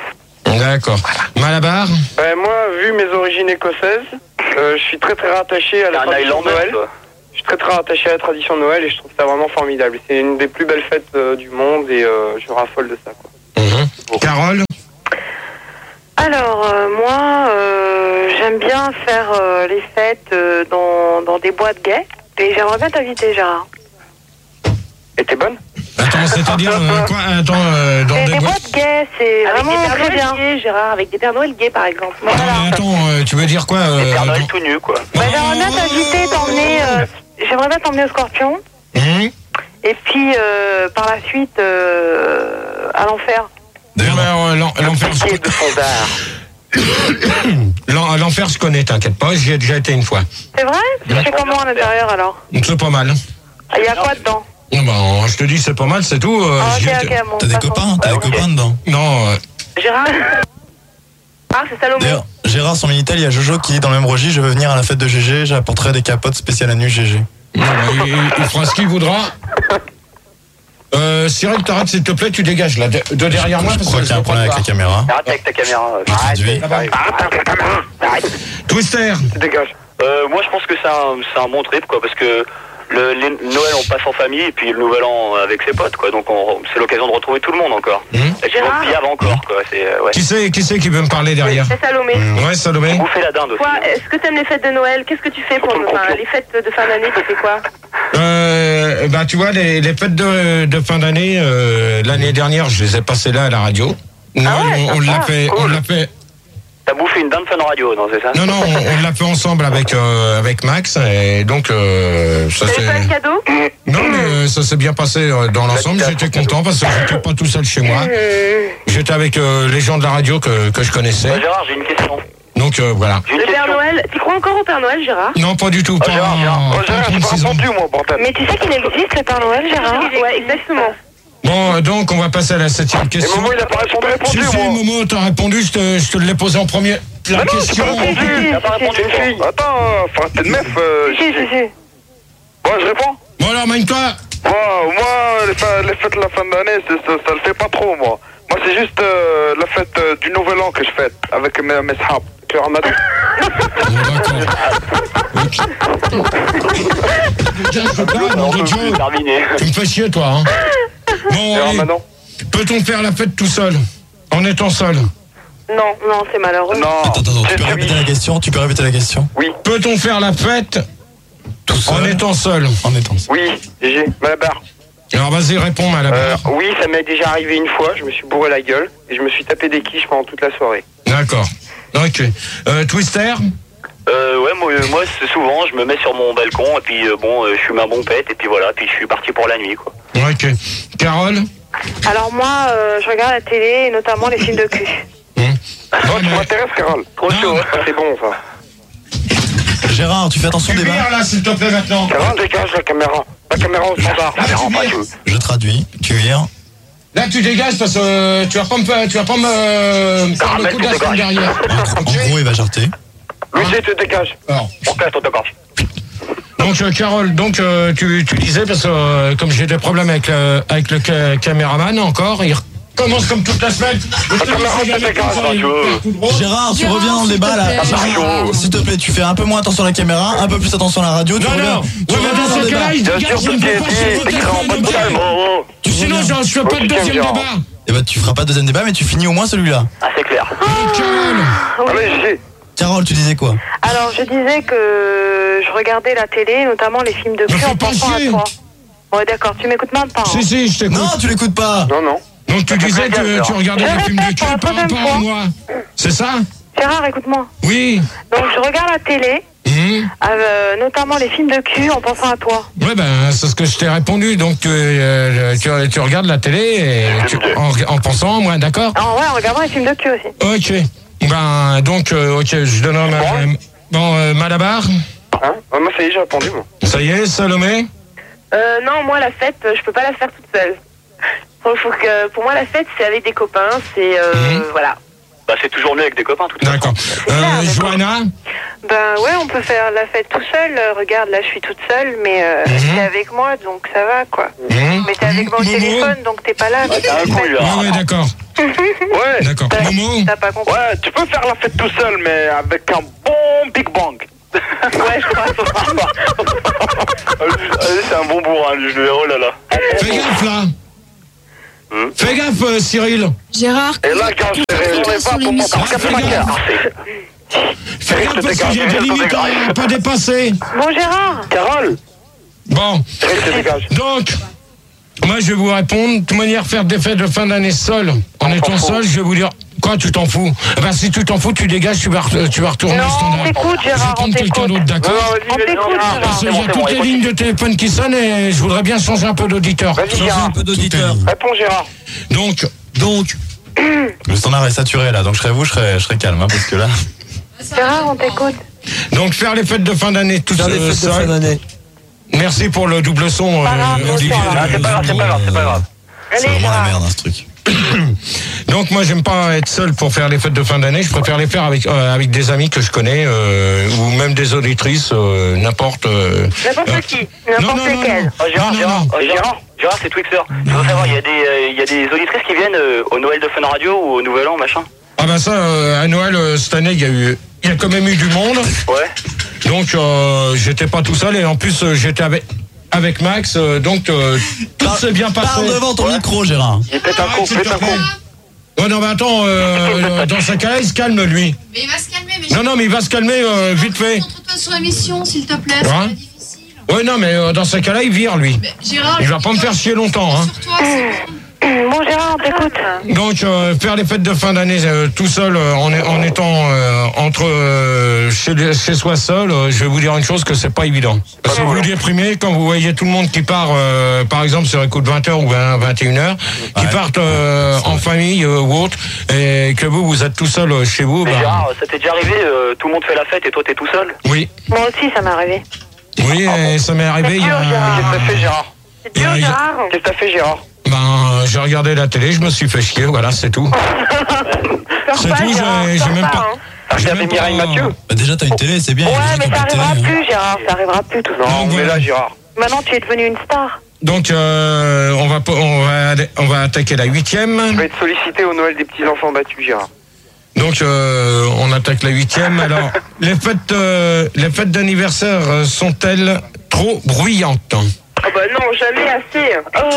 Speaker 1: D'accord. Malabar?
Speaker 2: Ben, moi, vu mes origines écossaises, euh, je suis très très rattaché à la
Speaker 7: Un
Speaker 2: tradition de
Speaker 7: Highlander,
Speaker 2: Noël.
Speaker 7: toi.
Speaker 2: Je suis très très rattaché à la tradition de Noël et je trouve ça vraiment formidable. C'est une des plus belles fêtes euh, du monde et euh, je raffole de ça, quoi.
Speaker 1: Mmh. Carole?
Speaker 8: Alors, euh, moi, euh, j'aime bien faire euh, les fêtes euh, dans, dans des boîtes gays. Et j'aimerais bien t'inviter, Gérard.
Speaker 2: Et t'es bonne?
Speaker 1: Attends, c'est-à-dire euh, quoi? Attends, euh, dans
Speaker 8: Et
Speaker 1: des
Speaker 8: des
Speaker 1: boîtes.
Speaker 8: boîtes gays, c'est
Speaker 6: Avec
Speaker 8: vraiment
Speaker 6: des Pères
Speaker 8: très
Speaker 6: Noël
Speaker 8: bien.
Speaker 6: gays, Gérard, avec des Pères Noël gays, par exemple.
Speaker 1: Non, mais attends, euh, tu veux dire quoi? euh,
Speaker 7: Les Père Noël
Speaker 1: dans-
Speaker 7: tout nu, quoi.
Speaker 8: Bah, j'aimerais bien t'inviter, t'emmener. euh, j'aimerais bien t'emmener au Scorpion.
Speaker 1: Mmh.
Speaker 8: Et puis, euh, par la suite, euh, à l'enfer.
Speaker 1: Non, mais, euh, l'en- l'enfer, je
Speaker 2: Pied de fondard.
Speaker 1: L'en- l'enfer, je connais, t'inquiète pas, j'y ai déjà été une fois.
Speaker 8: C'est vrai? Tu fais comment à l'intérieur alors?
Speaker 1: C'est pas mal.
Speaker 8: Il y a quoi dedans?
Speaker 1: Non, bah, je te dis, c'est pas mal, c'est tout. euh,
Speaker 8: Ah,
Speaker 1: j'y
Speaker 8: ok,
Speaker 1: ai été-
Speaker 8: ok, bon.
Speaker 3: T'as des
Speaker 8: passons.
Speaker 3: copains T'as des copains dedans?
Speaker 1: Non, euh,
Speaker 8: Gérard? Ah, c'est Salomé.
Speaker 3: D'ailleurs, Gérard, sur Minitel, il y a Jojo qui dit dans le même registre, je veux venir à la fête de G G, j'apporterai des capotes spéciales à nu G G.
Speaker 1: non, bah, il, il fera ce qu'il voudra. Euh, Cyril, t'arrêtes s'il te plaît, tu dégages là, de, de derrière moi.
Speaker 3: Je
Speaker 1: parce
Speaker 3: crois
Speaker 1: que
Speaker 3: qu'il y a un
Speaker 1: je
Speaker 3: problème
Speaker 1: peux
Speaker 3: avec
Speaker 1: pas
Speaker 3: la caméra.
Speaker 7: Arrête avec ta caméra. euh,
Speaker 3: Je traduis.
Speaker 7: Arrête avec ta caméra. Arrête.
Speaker 1: Twister,
Speaker 2: Tu dégages.
Speaker 7: Euh, moi, je pense que c'est un, c'est un bon trip, quoi, parce que le les Noël, on passe en famille, et puis le Nouvel An avec ses potes, quoi. Donc, on- c'est l'occasion de retrouver tout le monde encore.
Speaker 1: Mmh.
Speaker 7: Et puis, on se piave encore, quoi. C'est, euh, ouais.
Speaker 1: qui c'est qui, c'est qui veut me parler derrière?
Speaker 6: C'est Salomé.
Speaker 1: Ouais, Salomé.
Speaker 7: Bouffer la dinde aussi.
Speaker 6: Toi, est-ce que t'aimes les fêtes de Noël? Qu'est-ce que tu fais pour
Speaker 2: Contre le
Speaker 6: enfin,
Speaker 2: complot.
Speaker 6: les fêtes de fin d'année? Tu fais quoi?
Speaker 1: Euh, bah, tu vois, les, les fêtes de, de fin d'année, euh, l'année dernière, je les ai passées là à la radio. Non,
Speaker 6: Ah ouais,
Speaker 1: on, on l'a
Speaker 6: sympa,
Speaker 1: fait, on
Speaker 7: cool.
Speaker 1: l'a fait.
Speaker 7: T'as bouffé une dinde fan radio, non, c'est ça?
Speaker 1: Non, non, on, on l'a fait ensemble avec euh, avec Max et donc euh, ça
Speaker 6: T'avais
Speaker 1: c'est.
Speaker 6: pas un cadeau?
Speaker 1: Non, mais euh, ça s'est bien passé euh, dans l'ensemble. J'étais content parce que j'étais pas tout seul chez moi. J'étais avec euh, les gens de la radio que que je connaissais.
Speaker 7: Bah, Gérard, j'ai une question.
Speaker 1: Donc euh, voilà.
Speaker 7: J'ai une
Speaker 6: Le Père
Speaker 7: question.
Speaker 6: Noël, tu crois encore au Père Noël, Gérard?
Speaker 1: Non, pas du tout. Pas,
Speaker 7: Gérard, Gérard.
Speaker 1: en-
Speaker 2: Oh,
Speaker 1: pas
Speaker 2: Gérard,
Speaker 1: en
Speaker 2: j'ai pas
Speaker 1: trente-six ans.
Speaker 2: répondu, moi, bordel.
Speaker 8: Mais tu sais qu'il existe le Père Noël, Gérard?
Speaker 6: Ouais, exactement.
Speaker 1: Bon, euh, donc on va passer à la septième
Speaker 2: Et
Speaker 1: question.
Speaker 2: Momo, il a pas répondu,
Speaker 1: Si,
Speaker 2: répondu,
Speaker 1: si,
Speaker 2: moi.
Speaker 1: Momo, t'as répondu, je te, je te l'ai posé en premier. La
Speaker 2: Ah non, j'ai
Speaker 1: question.
Speaker 2: pas répondu.
Speaker 7: T'as pas répondu,
Speaker 2: C'est une fille. Attends, euh, enfin, t'es une meuf. Euh,
Speaker 8: Si, si, si.
Speaker 2: Bon, je réponds.
Speaker 1: Bon alors, magne-toi.
Speaker 2: Bon, moi, les, fa- les fêtes de la fin d'année, c'est- ça, ça le fait pas trop, moi. Moi, c'est juste euh, la fête euh, du Nouvel An que je fête avec mes, mes sahab. Tu vois, Ramadan.
Speaker 1: Bon, d'accord. Tiens, je peux pas,
Speaker 7: On
Speaker 1: nom
Speaker 7: peut
Speaker 1: de
Speaker 7: plus
Speaker 1: Dieu.
Speaker 7: terminer.
Speaker 1: Tu me fais chier, toi. Hein. Bon,
Speaker 2: Tu vois,
Speaker 1: allez.
Speaker 2: Ramadan.
Speaker 1: Peut-on faire la fête tout seul? En étant seul?
Speaker 8: Non, non, c'est malheureux.
Speaker 2: Non.
Speaker 3: Attends, attends, tu
Speaker 2: c'est-
Speaker 3: peux
Speaker 2: c'est-
Speaker 3: répéter la question Tu peux répéter la question
Speaker 2: Oui,
Speaker 1: Peut-on faire la fête
Speaker 3: Tout
Speaker 1: en
Speaker 3: seul
Speaker 1: étant seul?
Speaker 3: En étant seul.
Speaker 2: oui, G G, Malabar.
Speaker 1: Alors vas-y, réponds,
Speaker 2: Euh,
Speaker 1: Malabar.
Speaker 2: oui, ça m'est déjà arrivé une fois, je me suis bourré la gueule et je me suis tapé des quiches pendant toute la soirée.
Speaker 1: D'accord. Ok. Euh, Twister?
Speaker 7: Euh, ouais, moi, euh, moi, c'est souvent, je me mets sur mon balcon, et puis, euh, bon, euh, je fume un bon pet, et puis voilà, puis je suis parti pour la nuit, quoi.
Speaker 1: Ok. Carole?
Speaker 8: Alors moi, euh, je regarde la télé, et notamment les films de cul.
Speaker 2: Oh, tu m'intéresses, Carole.
Speaker 7: Trop chaud.
Speaker 2: Ça, c'est bon, ça.
Speaker 3: Gérard, tu fais attention
Speaker 1: Tu
Speaker 3: au débat.
Speaker 1: vires là, s'il te plaît, maintenant.
Speaker 2: Carole, dégage la caméra. La caméra au standard.
Speaker 1: Là, tu
Speaker 2: pas
Speaker 1: vires.
Speaker 2: tu.
Speaker 3: Je traduis. Tu vires.
Speaker 1: Là, tu dégages parce que euh, tu vas pas me, tu vas pas me euh, faire le
Speaker 7: Caramel,
Speaker 1: coup de la
Speaker 7: tu
Speaker 1: semaine
Speaker 7: dégages.
Speaker 1: derrière.
Speaker 3: En gros, il va jarter.
Speaker 2: Lucie, tu dégages.
Speaker 1: Alors,
Speaker 7: On casse ton tocard.
Speaker 1: donc euh, Carole, donc euh, tu, tu disais parce que euh, comme j'ai des problèmes avec le, avec le ca- caméraman encore, il recommence comme toute la semaine. Le
Speaker 2: caméra,
Speaker 1: téléphone,
Speaker 2: c'est
Speaker 1: il
Speaker 2: grave,
Speaker 1: fait
Speaker 7: tu veux.
Speaker 1: tout droit.
Speaker 3: Gérard, tu
Speaker 5: Gérard,
Speaker 3: reviens dans le
Speaker 5: s'il
Speaker 3: débat
Speaker 5: te
Speaker 3: là.
Speaker 5: plaît.
Speaker 3: Gérard, s'il te plaît, tu fais un peu moins attention à la caméra, un peu plus attention à la radio. Tu
Speaker 1: Non,
Speaker 3: reviens.
Speaker 1: non,
Speaker 3: Tu
Speaker 1: ouais, mais
Speaker 3: reviens
Speaker 1: dans
Speaker 3: dans le
Speaker 1: ce
Speaker 3: débat.
Speaker 1: cas-là, il
Speaker 2: Bien
Speaker 1: dégage,
Speaker 2: sûr,
Speaker 1: je ne
Speaker 2: tout
Speaker 1: peux
Speaker 2: est
Speaker 1: pas
Speaker 2: dit,
Speaker 1: sur le
Speaker 2: t'écris en
Speaker 1: téléphone.
Speaker 2: mode calme.
Speaker 7: Oh, oh.
Speaker 1: Sinon, je, je fais pas de
Speaker 2: Ok,
Speaker 1: deuxième
Speaker 2: Gérard.
Speaker 1: débat.
Speaker 3: Eh ben, tu feras pas de deuxième débat, mais tu finis au moins celui-là.
Speaker 7: Ah, c'est clair.
Speaker 1: Carole,
Speaker 2: Allez, G G.
Speaker 3: Carole, tu disais quoi?
Speaker 8: Alors, je disais que je regardais la télé, notamment les films de
Speaker 1: Me
Speaker 8: cul
Speaker 1: fais
Speaker 8: en
Speaker 1: pas
Speaker 8: pensant à
Speaker 1: chier.
Speaker 8: toi. Ouais, d'accord, tu m'écoutes même pas.
Speaker 1: si,
Speaker 8: hein.
Speaker 1: si, je t'écoute.
Speaker 3: Non, tu l'écoutes pas.
Speaker 2: Non, non.
Speaker 1: Donc tu disais
Speaker 2: fait
Speaker 1: que
Speaker 2: gaffe,
Speaker 1: tu regardais
Speaker 8: Je
Speaker 1: des films de
Speaker 8: répète
Speaker 1: cul
Speaker 8: pour la
Speaker 1: par
Speaker 8: troisième
Speaker 1: rapport à
Speaker 8: fois.
Speaker 1: moi. C'est ça?
Speaker 8: Gérard, écoute-moi.
Speaker 1: Oui.
Speaker 8: Donc, je regarde la télé,
Speaker 1: Hum.
Speaker 8: euh, notamment les films de cul en pensant à toi.
Speaker 1: Ouais, ben, c'est ce que je t'ai répondu. Donc, tu, euh, tu, tu regardes la télé et tu- en, en pensant, moi, d'accord?
Speaker 8: Ah ouais, en regardant les films de cul aussi.
Speaker 1: Ok. Ben, donc, euh, ok, je donne un.
Speaker 2: Bon.
Speaker 1: Bon, euh, Malabar,
Speaker 2: Hein Ah, moi, ça y est, j'ai répondu, moi.
Speaker 1: ça y est, Salomé?
Speaker 6: Euh, non, moi, la fête, euh, je peux pas la faire toute seule. Faut, faut que, pour moi, la fête, c'est avec des copains, c'est, euh,
Speaker 1: Mhm.
Speaker 6: voilà.
Speaker 7: Bah, c'est toujours mieux avec des copains, tout
Speaker 1: D'accord. Euh, Johanna?
Speaker 8: Ben ouais, on peut faire la fête tout seul. Euh, regarde, là, je suis toute seule, mais euh,
Speaker 1: Mhm.
Speaker 8: t'es avec moi, donc ça va, quoi.
Speaker 1: Hum.
Speaker 8: Mais t'es avec moi au
Speaker 1: Momo?
Speaker 8: téléphone, donc t'es pas là.
Speaker 7: Ah, t'as un coup, là.
Speaker 1: Ouais, ouais, d'accord.
Speaker 2: Ouais.
Speaker 1: D'accord. Momo.
Speaker 8: T'as pas compris.
Speaker 2: Ouais, tu peux faire la fête tout seul, mais avec un bon Big Bang.
Speaker 8: Ouais, je crois.
Speaker 7: C'est un bon bourrin, lui, je le verrai, oh là là.
Speaker 1: Fais gaffe là.
Speaker 7: Hum.
Speaker 1: Fais gaffe, euh, Cyril.
Speaker 5: Gérard,
Speaker 2: Et là, quand je ne pas pour mon
Speaker 1: Ah, fais gaffe. Fais gaffe parce que j'ai des limites à pas dépasser.
Speaker 8: Bon, Gérard.
Speaker 2: Carole.
Speaker 1: Bon.
Speaker 2: Reste dégage.
Speaker 1: Donc, moi je vais vous répondre. De toute manière, faire des fêtes de fin d'année seul, en étant seul, je vais vous dire. Quoi, tu t'en fous? Eh ben, si tu t'en fous, tu dégages, tu vas, re- tu vas retourner
Speaker 8: Non,
Speaker 1: au standard.
Speaker 8: on t'écoute, Gérard,
Speaker 1: Je vais
Speaker 8: on
Speaker 1: prendre quelqu'un
Speaker 8: t'écoute.
Speaker 1: d'autre, d'accord?
Speaker 8: On t'écoute,
Speaker 1: Parce qu'il y a
Speaker 7: c'est bon,
Speaker 1: toutes les
Speaker 7: allez,
Speaker 1: lignes de téléphone qui sonnent et je voudrais bien changer un peu d'auditeur.
Speaker 2: Vas-y,
Speaker 3: Changer
Speaker 2: Gérard.
Speaker 3: un peu d'auditeur.
Speaker 2: Réponds, Gérard.
Speaker 1: Donc,
Speaker 3: Donc, le standard est saturé là, donc je serais vous, je serais, je serais calme, hein, parce que là.
Speaker 8: Gérard, on t'écoute.
Speaker 1: donc faire les fêtes de fin d'année tout
Speaker 11: Faire les
Speaker 1: seul.
Speaker 11: fêtes de fin d'année.
Speaker 1: Merci pour le double son,
Speaker 8: Pas grave,
Speaker 1: euh, Olivier.
Speaker 8: bonsoir.
Speaker 7: Ah, c'est pas grave, c'est pas grave, c'est pas grave.
Speaker 3: C'est
Speaker 8: Allez,
Speaker 3: vraiment la
Speaker 8: Gérard.
Speaker 3: merde, hein, ce truc.
Speaker 1: Donc moi j'aime pas être seul pour faire les fêtes de fin d'année, je préfère les faire avec euh, avec des amis que je connais euh, ou même des auditrices, euh, n'importe. euh,
Speaker 8: N'importe
Speaker 1: euh,
Speaker 8: qui,
Speaker 1: non,
Speaker 8: n'importe
Speaker 1: non, non,
Speaker 8: lequel.
Speaker 1: non.
Speaker 7: Oh, Gérard,
Speaker 1: Non, non,
Speaker 7: Gérard,
Speaker 1: non.
Speaker 7: oh, Gérard, Gérard, c'est Twixer. Je veux savoir, il y a des, euh, il y a des auditrices qui viennent euh, au Noël de Fun Radio ou au Nouvel An, machin.
Speaker 1: Ah ben ça, euh, à Noël euh, cette année il y a eu, il y a quand même eu du monde.
Speaker 7: Ouais.
Speaker 1: Donc euh, j'étais pas tout seul et en plus euh, j'étais avec avec Max, euh, donc euh, tout s'est bien passé.
Speaker 3: Parle devant ton micro, Gérard.
Speaker 2: Il pète un coup,
Speaker 1: S'il te
Speaker 2: pète un coup.
Speaker 1: plaît. Ouais, non, mais attends, euh, dans ce cas-là, il se calme, lui.
Speaker 12: Mais il va se calmer, mais
Speaker 1: Non, non, mais il va se calmer euh, vite fait.
Speaker 12: concentre-toi sur l'émission, s'il te plaît, c'est
Speaker 1: Hein
Speaker 12: pas difficile.
Speaker 1: Ouais, non, mais euh, dans ce cas-là, il vire, lui.
Speaker 12: Mais Gérard,
Speaker 1: Il va pas me faire chier longtemps, hein.
Speaker 12: sur toi, c'est bon.
Speaker 8: Bon, Gérard, on t'écoute.
Speaker 1: Donc, euh, faire les fêtes de fin d'année euh, tout seul, euh, en, est- en étant euh, entre euh, chez, chez soi seul, euh, je vais vous dire une chose que c'est pas évident. Parce que vous vous déprimez quand vous voyez tout le monde qui part, euh, par exemple, sur un coup de vingt heures ou vingt, vingt et une heures, qui
Speaker 3: Ouais.
Speaker 1: partent euh, en famille euh, ou autre, et que vous, vous êtes tout seul euh, chez vous.
Speaker 7: Mais
Speaker 1: bah,
Speaker 7: Gérard, ça t'est déjà arrivé, euh, tout le monde fait la fête et toi t'es tout seul?
Speaker 1: oui,
Speaker 8: Moi aussi, ça m'est arrivé.
Speaker 1: oui, et ça m'est arrivé il y a...
Speaker 2: Qu'est-ce que t'as fait, Gérard?
Speaker 8: C'est dur,
Speaker 1: Il y a-
Speaker 8: Gérard.
Speaker 2: Qu'est-ce que t'as fait, Gérard?
Speaker 1: Ben, euh, j'ai regardé la télé, je me suis fait chier, voilà, c'est tout.
Speaker 8: Sors
Speaker 1: C'est
Speaker 8: pas,
Speaker 1: tout,
Speaker 8: Gérard,
Speaker 1: j'ai j'ai
Speaker 8: sors
Speaker 1: même
Speaker 8: pas,
Speaker 1: pas...
Speaker 8: hein.
Speaker 2: T'as
Speaker 1: j'ai
Speaker 2: regardé
Speaker 1: même
Speaker 2: Mireille
Speaker 1: pas-
Speaker 2: Mathieu?
Speaker 3: Bah, déjà, t'as une télé, c'est bien. il y a
Speaker 8: Ouais,
Speaker 3: des gens
Speaker 8: mais
Speaker 3: qui ont
Speaker 8: ça
Speaker 3: pas de
Speaker 8: arrivera
Speaker 3: télé, hein.
Speaker 8: plus, Gérard. Ça arrivera plus, tout ça.
Speaker 2: Non,
Speaker 1: Donc,
Speaker 2: mais
Speaker 1: voilà.
Speaker 2: là, Gérard.
Speaker 8: Maintenant, tu es devenu une star.
Speaker 1: Donc, euh, on, va, on, va, on va attaquer la
Speaker 2: Tu
Speaker 1: huitième.
Speaker 2: vas être sollicité au Noël des petits-enfants battus, Gérard.
Speaker 1: Donc, euh, on attaque la huitième. Alors, les fêtes, euh, les fêtes d'anniversaire euh, sont-elles trop bruyantes?
Speaker 6: Ah bah non, jamais assez.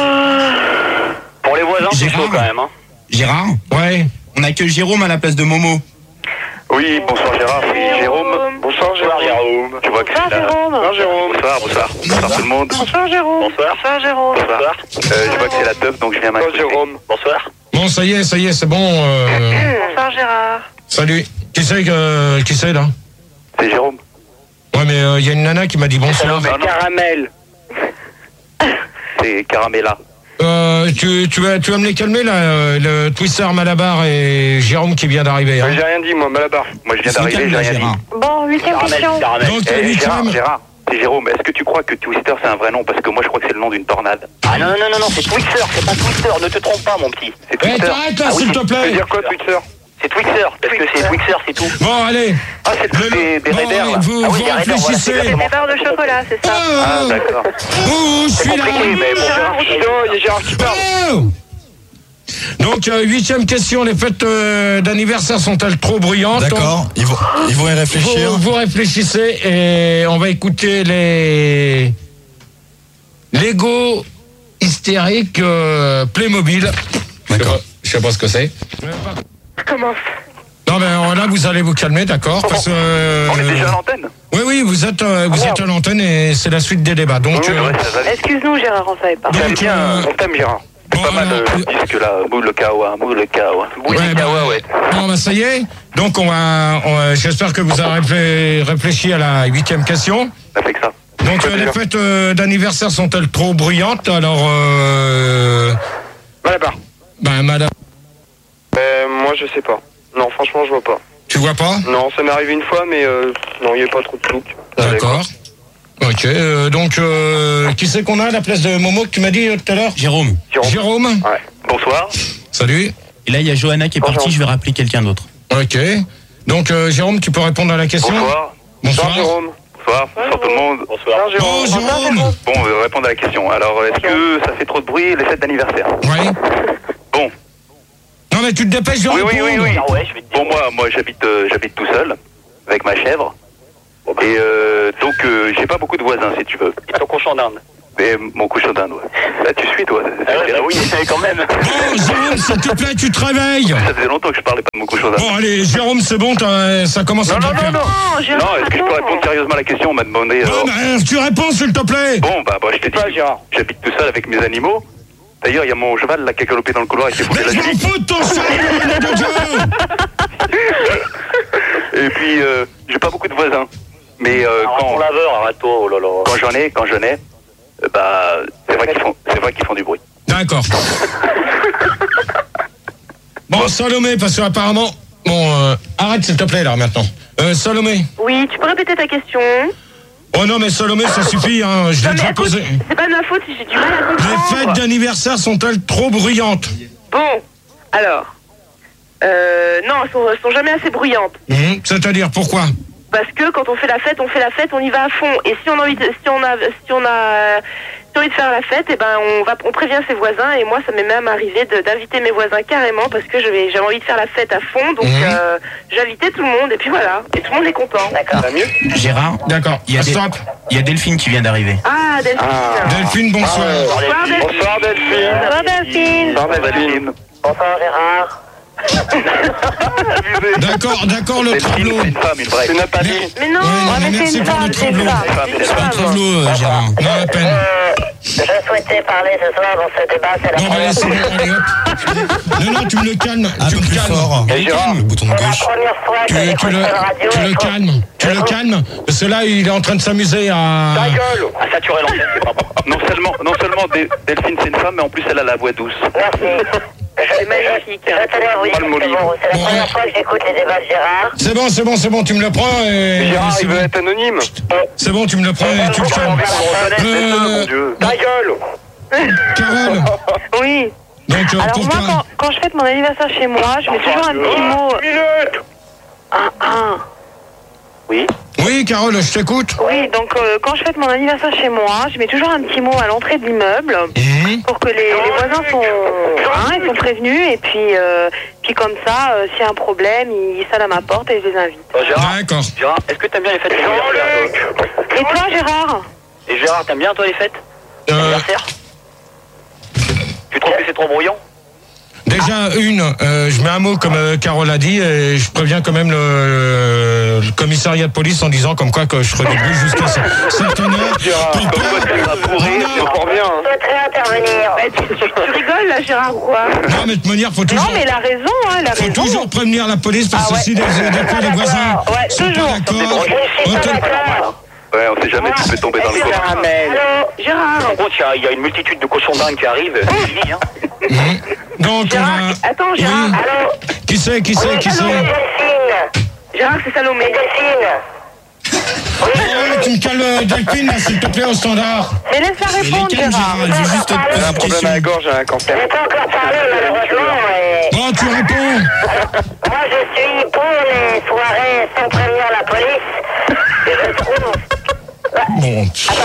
Speaker 7: Pour les voisins, c'est
Speaker 11: Gérard.
Speaker 7: chaud quand même, hein.
Speaker 11: Gérard,
Speaker 1: Ouais.
Speaker 11: on a que Jérôme à la place de Momo.
Speaker 2: Oui, bonsoir, Gérard. C'est Jérôme. Bonsoir,
Speaker 7: Bonsoir,
Speaker 2: Jérôme.
Speaker 7: Jérôme. Tu vois que
Speaker 8: Bonsoir,
Speaker 7: c'est là.
Speaker 8: Jérôme.
Speaker 2: Bonsoir, Jérôme.
Speaker 7: Bonsoir, bonsoir. Bonsoir tout le monde.
Speaker 8: Bonsoir, Jérôme.
Speaker 7: Bonsoir.
Speaker 8: Bonsoir, Jérôme.
Speaker 7: Bonsoir. Euh, je vois que c'est la teuf, donc je viens
Speaker 2: Bonsoir,
Speaker 7: m'inquiéter.
Speaker 2: Jérôme.
Speaker 7: Bonsoir.
Speaker 1: Bon, ça y est, ça y est, c'est bon. euh,
Speaker 8: Bonsoir, Gérard.
Speaker 1: salut. Qui c'est que, qui c'est là?
Speaker 7: C'est Jérôme.
Speaker 1: Ouais, mais il y a une nana qui m'a dit bonsoir.
Speaker 2: C'est caramel.
Speaker 7: C'est Caramella.
Speaker 1: Euh, tu, tu, vas, tu vas me les calmer là, euh, le Twister Malabar et Jérôme qui vient d'arriver. Hein.
Speaker 2: Mais j'ai rien dit, moi, Malabar.
Speaker 7: Moi je viens
Speaker 11: Se
Speaker 7: d'arriver,
Speaker 11: calme,
Speaker 7: j'ai
Speaker 11: là,
Speaker 7: rien dit.
Speaker 11: Gérard.
Speaker 8: Bon, huitième
Speaker 7: Caramel,
Speaker 8: question.
Speaker 7: caramel.
Speaker 1: Donc,
Speaker 7: Eh,
Speaker 1: la huitième.
Speaker 7: Gérard, Gérard, c'est Jérôme. Est-ce que tu crois que Twister c'est un vrai nom? Parce que moi je crois que c'est le nom d'une tornade. Ah non, non, non, non, c'est Twister, c'est pas Twister, ne te trompe pas mon petit. C'est
Speaker 1: Eh,
Speaker 7: Twister.
Speaker 1: t'arrêtes là,
Speaker 7: Ah oui,
Speaker 1: s'il te
Speaker 2: Tu veux
Speaker 1: plaît.
Speaker 2: dire quoi, Twitter?
Speaker 7: c'est Twixer, parce que c'est Twixer, c'est tout.
Speaker 1: Bon, allez.
Speaker 7: Ah, c'est le truc
Speaker 1: Le-
Speaker 7: des, des
Speaker 1: bon,
Speaker 7: raiders, là.
Speaker 1: vous-
Speaker 7: Ah oui,
Speaker 1: vous
Speaker 7: des raiders, voilà,
Speaker 1: réfléchissez.
Speaker 7: c'est
Speaker 8: C'est
Speaker 7: exactement.
Speaker 8: des barres de chocolat, c'est ça.
Speaker 7: Ah, d'accord.
Speaker 1: Oh, je suis là.
Speaker 7: Compliqué, mais bon, Gérard,
Speaker 2: Putain, il y a Gérard qui parle.
Speaker 1: Oh. Donc, euh, huitième question, les fêtes euh, d'anniversaire sont-elles trop bruyantes?
Speaker 3: D'accord, ils vont, ils vont y réfléchir.
Speaker 1: Vous, vous réfléchissez et on va écouter les Lego hystérique euh, Playmobil.
Speaker 3: D'accord.
Speaker 1: Je sais pas ce que c'est.
Speaker 8: Comment?
Speaker 1: Non mais euh, là vous allez vous calmer, d'accord? Parce que euh,
Speaker 7: On est déjà à l'antenne.
Speaker 1: oui oui vous êtes euh, vous êtes à l'antenne et c'est la suite des débats. Donc
Speaker 7: Oui,
Speaker 1: euh,
Speaker 7: ouais, ça va vite.
Speaker 8: Excuse-nous, Gérard, on savait pas.
Speaker 1: donc,
Speaker 2: T'aimes bien,
Speaker 1: euh,
Speaker 2: on t'aime, Gérard.
Speaker 1: bon,
Speaker 7: Pas mal
Speaker 1: alors,
Speaker 7: de disques là, moule le kawa, moule le kawa. Moule
Speaker 1: ouais,
Speaker 7: le
Speaker 1: bah,
Speaker 7: kawa, ouais.
Speaker 1: bon bah ça y est. Donc on va, on va- j'espère que vous avez réflé- réfléchi à la huitième question.
Speaker 7: Ça fait que ça.
Speaker 1: Donc euh, les fêtes euh, d'anniversaire sont-elles trop bruyantes? Alors euh,
Speaker 2: Malabar.
Speaker 1: ben madame,
Speaker 2: Euh, moi, je sais pas. Non, franchement, je vois pas.
Speaker 1: tu vois pas?
Speaker 2: Non, ça m'est arrivé une fois, mais euh, non, il n'y a pas trop de plouc.
Speaker 1: D'accord. Ok, euh, donc euh, qui c'est qu'on a à la place de Momo que tu m'as dit euh, tout à l'heure?
Speaker 11: Jérôme.
Speaker 1: Jérôme.
Speaker 2: Ouais.
Speaker 7: Bonsoir.
Speaker 1: Salut.
Speaker 11: Et là, il y a Johanna qui est
Speaker 2: Bonjour.
Speaker 11: partie, je vais rappeler quelqu'un d'autre.
Speaker 1: Ok. Donc euh, Jérôme, tu peux répondre à la question?
Speaker 7: Bonsoir.
Speaker 2: Bonsoir, Jérôme.
Speaker 7: Bonsoir. Bonsoir tout le monde. Bonsoir.
Speaker 2: Bonsoir, Jérôme.
Speaker 1: Oh Jérôme.
Speaker 7: Bon, on va répondre à la question. Alors, est-ce que ça fait trop de bruit les fêtes d'anniversaire?
Speaker 1: Ouais.
Speaker 7: Bon.
Speaker 1: Non, Non mais tu te dépêches de
Speaker 7: Oui, oui,
Speaker 1: répondre.
Speaker 7: oui, oui.
Speaker 9: Ah ouais, je vais te
Speaker 7: Bon, moi, moi j'habite euh, j'habite tout seul, avec ma chèvre. Et euh, donc, euh, j'ai pas beaucoup de voisins, si tu veux.
Speaker 9: Et ton cochon d'Inde.
Speaker 7: Mais mon cochon d'Inde, ouais. Bah, tu suis, toi.
Speaker 9: Ah ouais, bah oui, quand même.
Speaker 1: Bon, Jérôme, s'il te plaît, tu te réveilles.
Speaker 7: Ça faisait longtemps que je parlais pas de mon cochon d'Inde.
Speaker 1: Bon, allez, Jérôme, c'est bon, t'as- ça commence à
Speaker 7: Non,
Speaker 1: bien
Speaker 7: non, non,
Speaker 1: faire.
Speaker 7: non.
Speaker 8: Non, Gérard,
Speaker 7: Non, est-ce que je peux
Speaker 8: attends.
Speaker 7: répondre sérieusement à la question? On m'a demandé.
Speaker 1: Non,
Speaker 7: alors.
Speaker 1: mais tu réponds, s'il te plaît.
Speaker 7: Bon, bah, bah je t'ai dit, j'habite tout seul avec mes animaux. D'ailleurs, il y a mon cheval là qui a galopé dans le couloir et qui s'est foutu
Speaker 1: Mais
Speaker 7: la
Speaker 1: je m'en
Speaker 7: nuit.
Speaker 1: fous de ton sang, nom de Dieu.
Speaker 7: Et puis, euh, j'ai pas beaucoup de voisins. Mais euh,
Speaker 9: Alors,
Speaker 7: quand,
Speaker 9: ton laveur, arrête-toi, oh là là.
Speaker 7: quand j'en ai, quand j'en ai, euh, bah, c'est vrai qu'ils font, c'est vrai qu'ils font du bruit.
Speaker 1: D'accord. Bon, Salomé, parce que apparemment, bon, euh, arrête s'il te plaît là maintenant. Euh, Salomé.
Speaker 6: Oui, tu peux répéter ta question?
Speaker 1: Oh non, mais Salomé, ça suffit, hein. Je l'ai
Speaker 6: Non, mais
Speaker 1: déjà
Speaker 6: écoute,
Speaker 1: posé.
Speaker 6: c'est pas de ma faute si j'ai du mal à
Speaker 1: Les
Speaker 6: comprendre.
Speaker 1: fêtes d'anniversaire sont-elles trop bruyantes?
Speaker 6: Bon, alors. Euh, non, elles sont, elles sont jamais assez bruyantes.
Speaker 1: Hum, C'est-à-dire, pourquoi?
Speaker 6: Parce que quand on fait la fête, on fait la fête, on y va à fond. Et si on a envie de, si on a, si on a, si on a envie de faire la fête, et ben on va, on prévient ses voisins. Et moi, ça m'est même arrivé de- d'inviter mes voisins carrément parce que je vais- j'avais envie de faire la fête à fond. Donc
Speaker 1: Mhm.
Speaker 6: euh, j'ai invité tout le monde et puis voilà. Et tout le monde est content. D'accord.
Speaker 7: Ça va mieux?
Speaker 11: Gérard,
Speaker 1: D'accord.
Speaker 11: il y a des-
Speaker 1: Stop.
Speaker 11: il y a Delphine qui vient d'arriver.
Speaker 6: Ah, Delphine.
Speaker 1: Delphine, bonsoir.
Speaker 6: Bonsoir Delphine.
Speaker 7: Bonsoir Delphine.
Speaker 8: Bonsoir, Delphine.
Speaker 7: Bonsoir Delphine.
Speaker 6: Bonsoir Gérard.
Speaker 1: D'accord, d'accord, le
Speaker 7: Delphine,
Speaker 1: travelot.
Speaker 7: c'est une femme, une vraie. Tu n'as pas dit.
Speaker 6: Mais non,
Speaker 1: Ouais, non, mais
Speaker 8: mais
Speaker 1: merci
Speaker 8: c'est une
Speaker 1: pour
Speaker 8: femme,
Speaker 1: le
Speaker 8: c'est une
Speaker 1: travelot.
Speaker 8: femme.
Speaker 7: C'est
Speaker 8: C'est une
Speaker 7: pas
Speaker 11: Un
Speaker 8: femme.
Speaker 11: travelot, euh, Gérard.
Speaker 1: Non, à peine.
Speaker 6: je souhaitais parler ce soir dans ce débat. C'est
Speaker 1: Non, mais c'est bon, allez, hop. Non, non, tu me le calmes.
Speaker 3: Un
Speaker 1: tu
Speaker 3: peu
Speaker 1: me
Speaker 3: plus
Speaker 1: calmes.
Speaker 3: fort.
Speaker 7: Et Gérard,
Speaker 3: Le bouton de gauche.
Speaker 6: première fois
Speaker 1: Tu, tu le, tu le calmes. Tu le calmes. Parce que là, il est en train de s'amuser à.
Speaker 7: ta gueule.
Speaker 9: À saturer l'antenne, c'est pas bon.
Speaker 7: Non seulement, non seulement Dé- Delphine c'est une femme, mais en plus elle a la voix douce.
Speaker 6: Merci. C'est magnifique. Je tenais à vous dire
Speaker 7: Pas le
Speaker 6: que
Speaker 7: mot
Speaker 6: c'est
Speaker 7: libre.
Speaker 6: bon, c'est la
Speaker 1: Bon,
Speaker 6: première
Speaker 1: ouais.
Speaker 6: fois que j'écoute les débats de Gérard.
Speaker 1: C'est bon, c'est bon, c'est bon, tu me le prends et.
Speaker 7: Gérard,
Speaker 1: c'est
Speaker 7: il veut
Speaker 1: bon.
Speaker 7: être anonyme.
Speaker 1: C'est bon, tu me le prends et tu le calmes. Euh,
Speaker 7: Mon Dieu. Ta gueule.
Speaker 1: Carole,
Speaker 6: Oui.
Speaker 1: donc euh,
Speaker 8: Alors
Speaker 1: pour
Speaker 8: moi,
Speaker 1: toi.
Speaker 8: quand, quand je fête mon anniversaire chez moi, je mets toujours un petit mot. Un, un.
Speaker 7: Oui.
Speaker 1: Oui, Carole, je t'écoute.
Speaker 8: Oui, donc euh, quand je fête mon anniversaire chez moi, je mets toujours un petit mot à l'entrée de l'immeuble
Speaker 1: Mhm.
Speaker 8: pour que les, les voisins sont, hein, ils sont prévenus et puis, euh, puis comme ça, euh, s'il y a un problème, ils sonnent à ma porte et je les invite.
Speaker 9: Bon, Gérard,
Speaker 1: D'accord.
Speaker 9: Gérard, est-ce que t'aimes bien les fêtes d'anniversaire, toi?
Speaker 8: Et toi, Gérard?
Speaker 9: Et Gérard, t'aimes bien, toi, les fêtes
Speaker 1: Euh,
Speaker 9: d'anniversaire? Tu trouves que c'est trop brouillon?
Speaker 1: déjà, une, euh, je mets un mot comme euh, Carole a dit et je préviens quand même le, le commissariat de police en disant comme quoi que je ferai du bruit jusqu'à ce- certaines heures.
Speaker 7: Gérard,
Speaker 1: Pour
Speaker 7: comme quoi
Speaker 1: pas-
Speaker 7: tu vas pourrir,
Speaker 1: Non,
Speaker 7: c'est fort bien.
Speaker 6: Je souhaiterais intervenir. tu, tu rigoles là, Gérard, ou quoi?
Speaker 1: non, mais de toute manière, faut
Speaker 8: Non,
Speaker 1: toujours.
Speaker 8: mais il a raison, hein, il a
Speaker 1: Faut
Speaker 8: raison.
Speaker 1: toujours prévenir la police parce
Speaker 8: Ah
Speaker 1: que
Speaker 8: ouais.
Speaker 1: si des, des fois les voisins
Speaker 8: Ouais,
Speaker 1: sont
Speaker 8: toujours.
Speaker 1: pas d'accord,
Speaker 6: Je suis
Speaker 1: on
Speaker 6: pas
Speaker 1: te-
Speaker 6: d'accord.
Speaker 7: Ouais, on sait jamais, tu peux tomber dans le coin.
Speaker 6: Allô, Gérard.
Speaker 9: Par contre, il y a- il y, a une multitude de cochons d'Inde qui arrivent. C'est fini, hein.
Speaker 1: donc on
Speaker 6: Gérard,
Speaker 1: va.
Speaker 6: attends, Gérard.
Speaker 1: Oui.
Speaker 6: Allô.
Speaker 1: Qui c'est, qui c'est, qui c'est?
Speaker 6: Delphine. Gérard, c'est Salomé. Delphine.
Speaker 1: Oh, tu me calmes, Delphine, là, s'il te plaît, au standard.
Speaker 8: Mais laisse-la
Speaker 11: Mais
Speaker 8: répondre,
Speaker 11: les calmes,
Speaker 8: Gérard.
Speaker 11: Gérard, elle veut juste te
Speaker 7: J'ai
Speaker 11: poser
Speaker 7: un
Speaker 11: une
Speaker 7: problème
Speaker 11: question.
Speaker 7: à la gorge, j'ai un cancer.
Speaker 6: J'ai pas encore parlé, malheureusement. Et...
Speaker 1: Bon, tu réponds.
Speaker 6: Moi, je suis pour les soirées sans prévenir la police. Je trouve.
Speaker 1: Bon.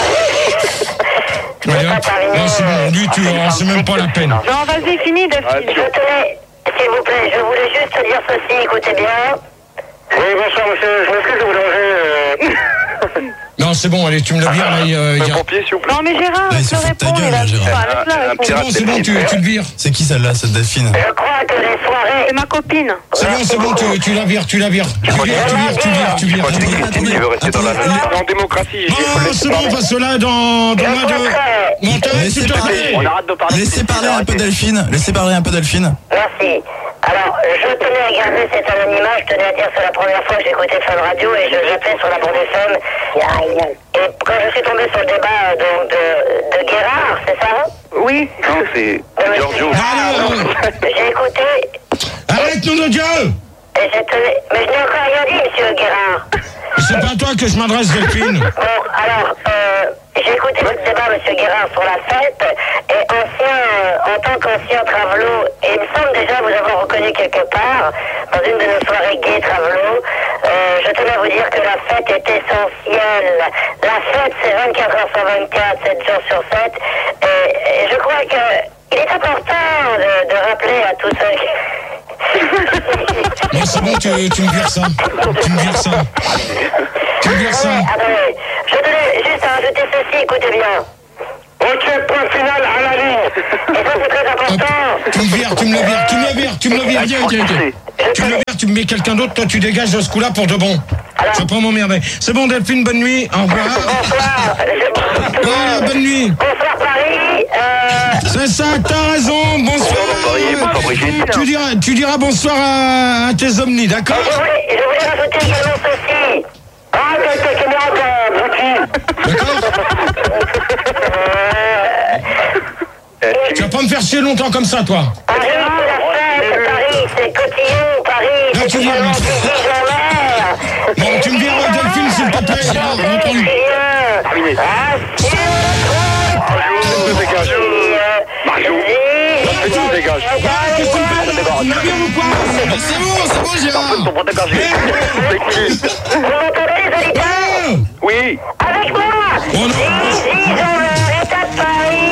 Speaker 1: Allez, hop. Non, c'est bon, lui, tu, oh, c'est même pas la peine.
Speaker 8: Non, vas-y, finis, Delphine.
Speaker 6: Je tenais, s'il vous plaît, je voulais juste te dire ceci, écoutez bien. Oui, bonsoir, monsieur. Je m'excuse de vous déranger.
Speaker 1: Non, c'est bon, allez, tu me le vires, là, il y a- il y
Speaker 7: Un
Speaker 1: a-
Speaker 7: pompier, s'il vous plaît.
Speaker 8: Non, mais Gérard,
Speaker 3: Là, il
Speaker 8: laisse
Speaker 3: se
Speaker 8: le
Speaker 3: fout de ta
Speaker 8: répondre.
Speaker 3: gueule,
Speaker 8: il a-
Speaker 3: là, Gérard.
Speaker 8: Enfin, laisse-la
Speaker 7: Un
Speaker 8: répondre.
Speaker 7: petit
Speaker 1: C'est bon, c'est bon, tu, tu le vires.
Speaker 3: C'est qui celle-là, cette Delphine?
Speaker 6: Je crois que les soirées...
Speaker 8: C'est ma copine.
Speaker 1: C'est bon, c'est bon, tu, tu la vires, tu la vires. Tu vires, tu vires, tu vires, tu
Speaker 7: Je
Speaker 1: vires.
Speaker 7: crois que c'est Christine qui veut rester dans la
Speaker 3: Attendez.
Speaker 7: En démocratie,
Speaker 1: Bon, c'est bon, parce que là, dans, dans moins de... Mon terrain,
Speaker 3: Laissez
Speaker 1: tu te
Speaker 3: parler.
Speaker 1: rappelles.
Speaker 9: On arrête de parler.
Speaker 3: Laissez
Speaker 9: c'est-
Speaker 3: parler
Speaker 9: c'est
Speaker 3: un peu
Speaker 9: arrêté.
Speaker 3: Delphine. Laissez parler un peu Delphine.
Speaker 6: Merci. Alors, je tenais à garder cet anonymat, je tenais à dire que c'est la première fois que j'écoutais Fun Radio et je j'appelais sur la bande F M. Et quand je suis tombé sur le débat donc, de, de Guérard, c'est ça?
Speaker 8: Oui.
Speaker 7: Non, c'est c'est Giorgio.
Speaker 1: Non, non, non.
Speaker 6: J'ai écouté
Speaker 1: Arrête, nom de Dieu.
Speaker 6: et j'ai tenu... Mais je n'ai encore rien dit, monsieur Guérard.
Speaker 1: C'est pas à toi que je m'adresse, Delphine.
Speaker 6: Bon, alors, euh, j'ai écouté votre débat, monsieur Guérard, sur la fête, et ancien, euh, en tant qu'ancien travelot, et il me semble déjà vous avoir reconnu quelque part, dans une de nos soirées gay travelot, euh, je tenais à vous dire que la fête est essentielle. La fête, c'est vingt-quatre heures sur vingt-quatre, sept jours sur sept, et, et je crois que il est important de, de rappeler à tous ceux qui...
Speaker 1: Non, c'est bon, tu, tu me vires ça. Tu me vires ça. Tu me vires ça.
Speaker 13: Attendez, je tenais juste à rajouter ceci, écoutez bien. Ok, point final à la ligne. Et ça, c'est très important.
Speaker 1: Tu me vires, tu me le vires, tu me le vires, tu me le vires. Viens, viens, viens. Tu me le vires, tu me mets quelqu'un d'autre, toi tu dégages de ce coup-là pour de bon. Je vais pas m'emmerder. C'est bon, Delphine, bonne nuit. Au revoir.
Speaker 13: Bonsoir.
Speaker 1: Ouais, bonne nuit.
Speaker 13: Bonsoir, Paris. Euh...
Speaker 1: C'est ça, t'as raison. Bonsoir.
Speaker 7: Bonsoir, Brigitte.
Speaker 1: Tu diras, tu diras bonsoir à, à tes omnis, d'accord?
Speaker 13: Je voulais, je voulais rajouter également ceci. Ah, t'as ta caméra, t'as
Speaker 1: D'accord. Tu vas pas me faire chier longtemps comme ça, toi.
Speaker 13: Paris, c'est la fête, Paris, c'est cotillon, Paris,
Speaker 1: Là,
Speaker 13: c'est
Speaker 1: tu viens.
Speaker 13: tellement plus vite la mer.
Speaker 1: Bon, tu me vires Delphine, s'il te plaît. Gérard, entendu.
Speaker 7: Terminé.
Speaker 13: Ah, si,
Speaker 7: Je dégage. Mario. Je dégage.
Speaker 1: Qu'est-ce que tu me fais? Tu me vires ou quoi? C'est bon, c'est bon, Gérard.
Speaker 7: Ton bras dégagé.
Speaker 13: vous m'entendez, les auditeurs?
Speaker 7: Oui.
Speaker 13: Avec moi.
Speaker 1: Oh non.
Speaker 13: Ils ont leur état de Paris.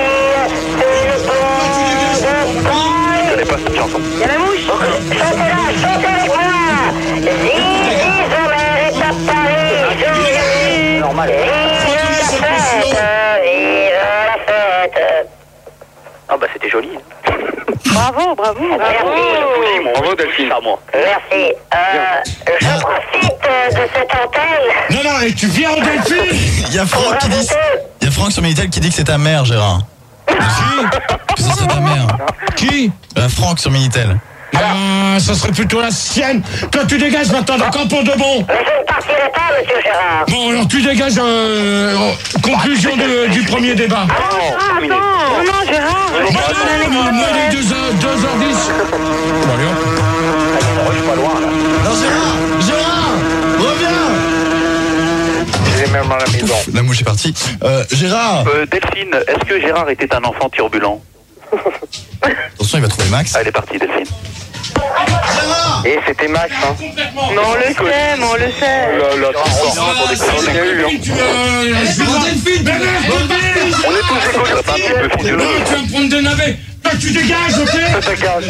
Speaker 7: Je connais pas cette chanson.
Speaker 13: Il y a la mouche. Chantez-la, chantez avec moi. Zizi ont leur état de Paris.
Speaker 7: Normal.
Speaker 13: Vive la fête. Vive la fête.
Speaker 7: Ah bah c'était joli.
Speaker 8: Bravo, bravo.
Speaker 13: Merci.
Speaker 7: Bravo Delphine. Moi.
Speaker 13: Merci. Euh, je profite de cette antenne.
Speaker 1: Non, non, et tu viens Delphine.
Speaker 3: Il y a Franck qui dit, il y a Franck sur Minitel qui dit que c'est ta mère, Gérard.
Speaker 1: Qui?
Speaker 3: Que ce serait ta mère.
Speaker 1: Qui?
Speaker 3: Euh, Franck sur Minitel.
Speaker 1: Ah, ça serait plutôt la sienne. Toi, tu dégages maintenant, d'accord, pour de bon.
Speaker 13: Mais je ne partirai pas, monsieur Gérard.
Speaker 1: Bon, alors tu dégages. Euh, conclusion de- du premier débat.
Speaker 8: Ah, attends. Non, non, Gérard.
Speaker 1: Moi, il est deux heures dix. Bon, allez, hop.
Speaker 7: Je suis pas loin là.
Speaker 3: Non, Gérard, Gérard, reviens.
Speaker 7: J'ai même à la maison.
Speaker 3: La mouche est partie. Euh, Gérard.
Speaker 7: Euh, Delphine, est-ce que Gérard était un enfant turbulent?
Speaker 3: Attention, il va trouver Max.
Speaker 7: Ah, elle est partie Delphine.
Speaker 2: Et c'était Max, hein.
Speaker 8: Non, on le sait, mais on le sait.
Speaker 7: Là, là, c'est fort, hein, pour des conneries qu'il y a eu, hein.
Speaker 1: Tu, euh, Delphine, Delphine.
Speaker 7: On est tous égaux, c'est pas un petit peu physiologique.
Speaker 1: Tu vas me prendre des navets. Toi, tu dégages, ok?
Speaker 7: Ça dégage.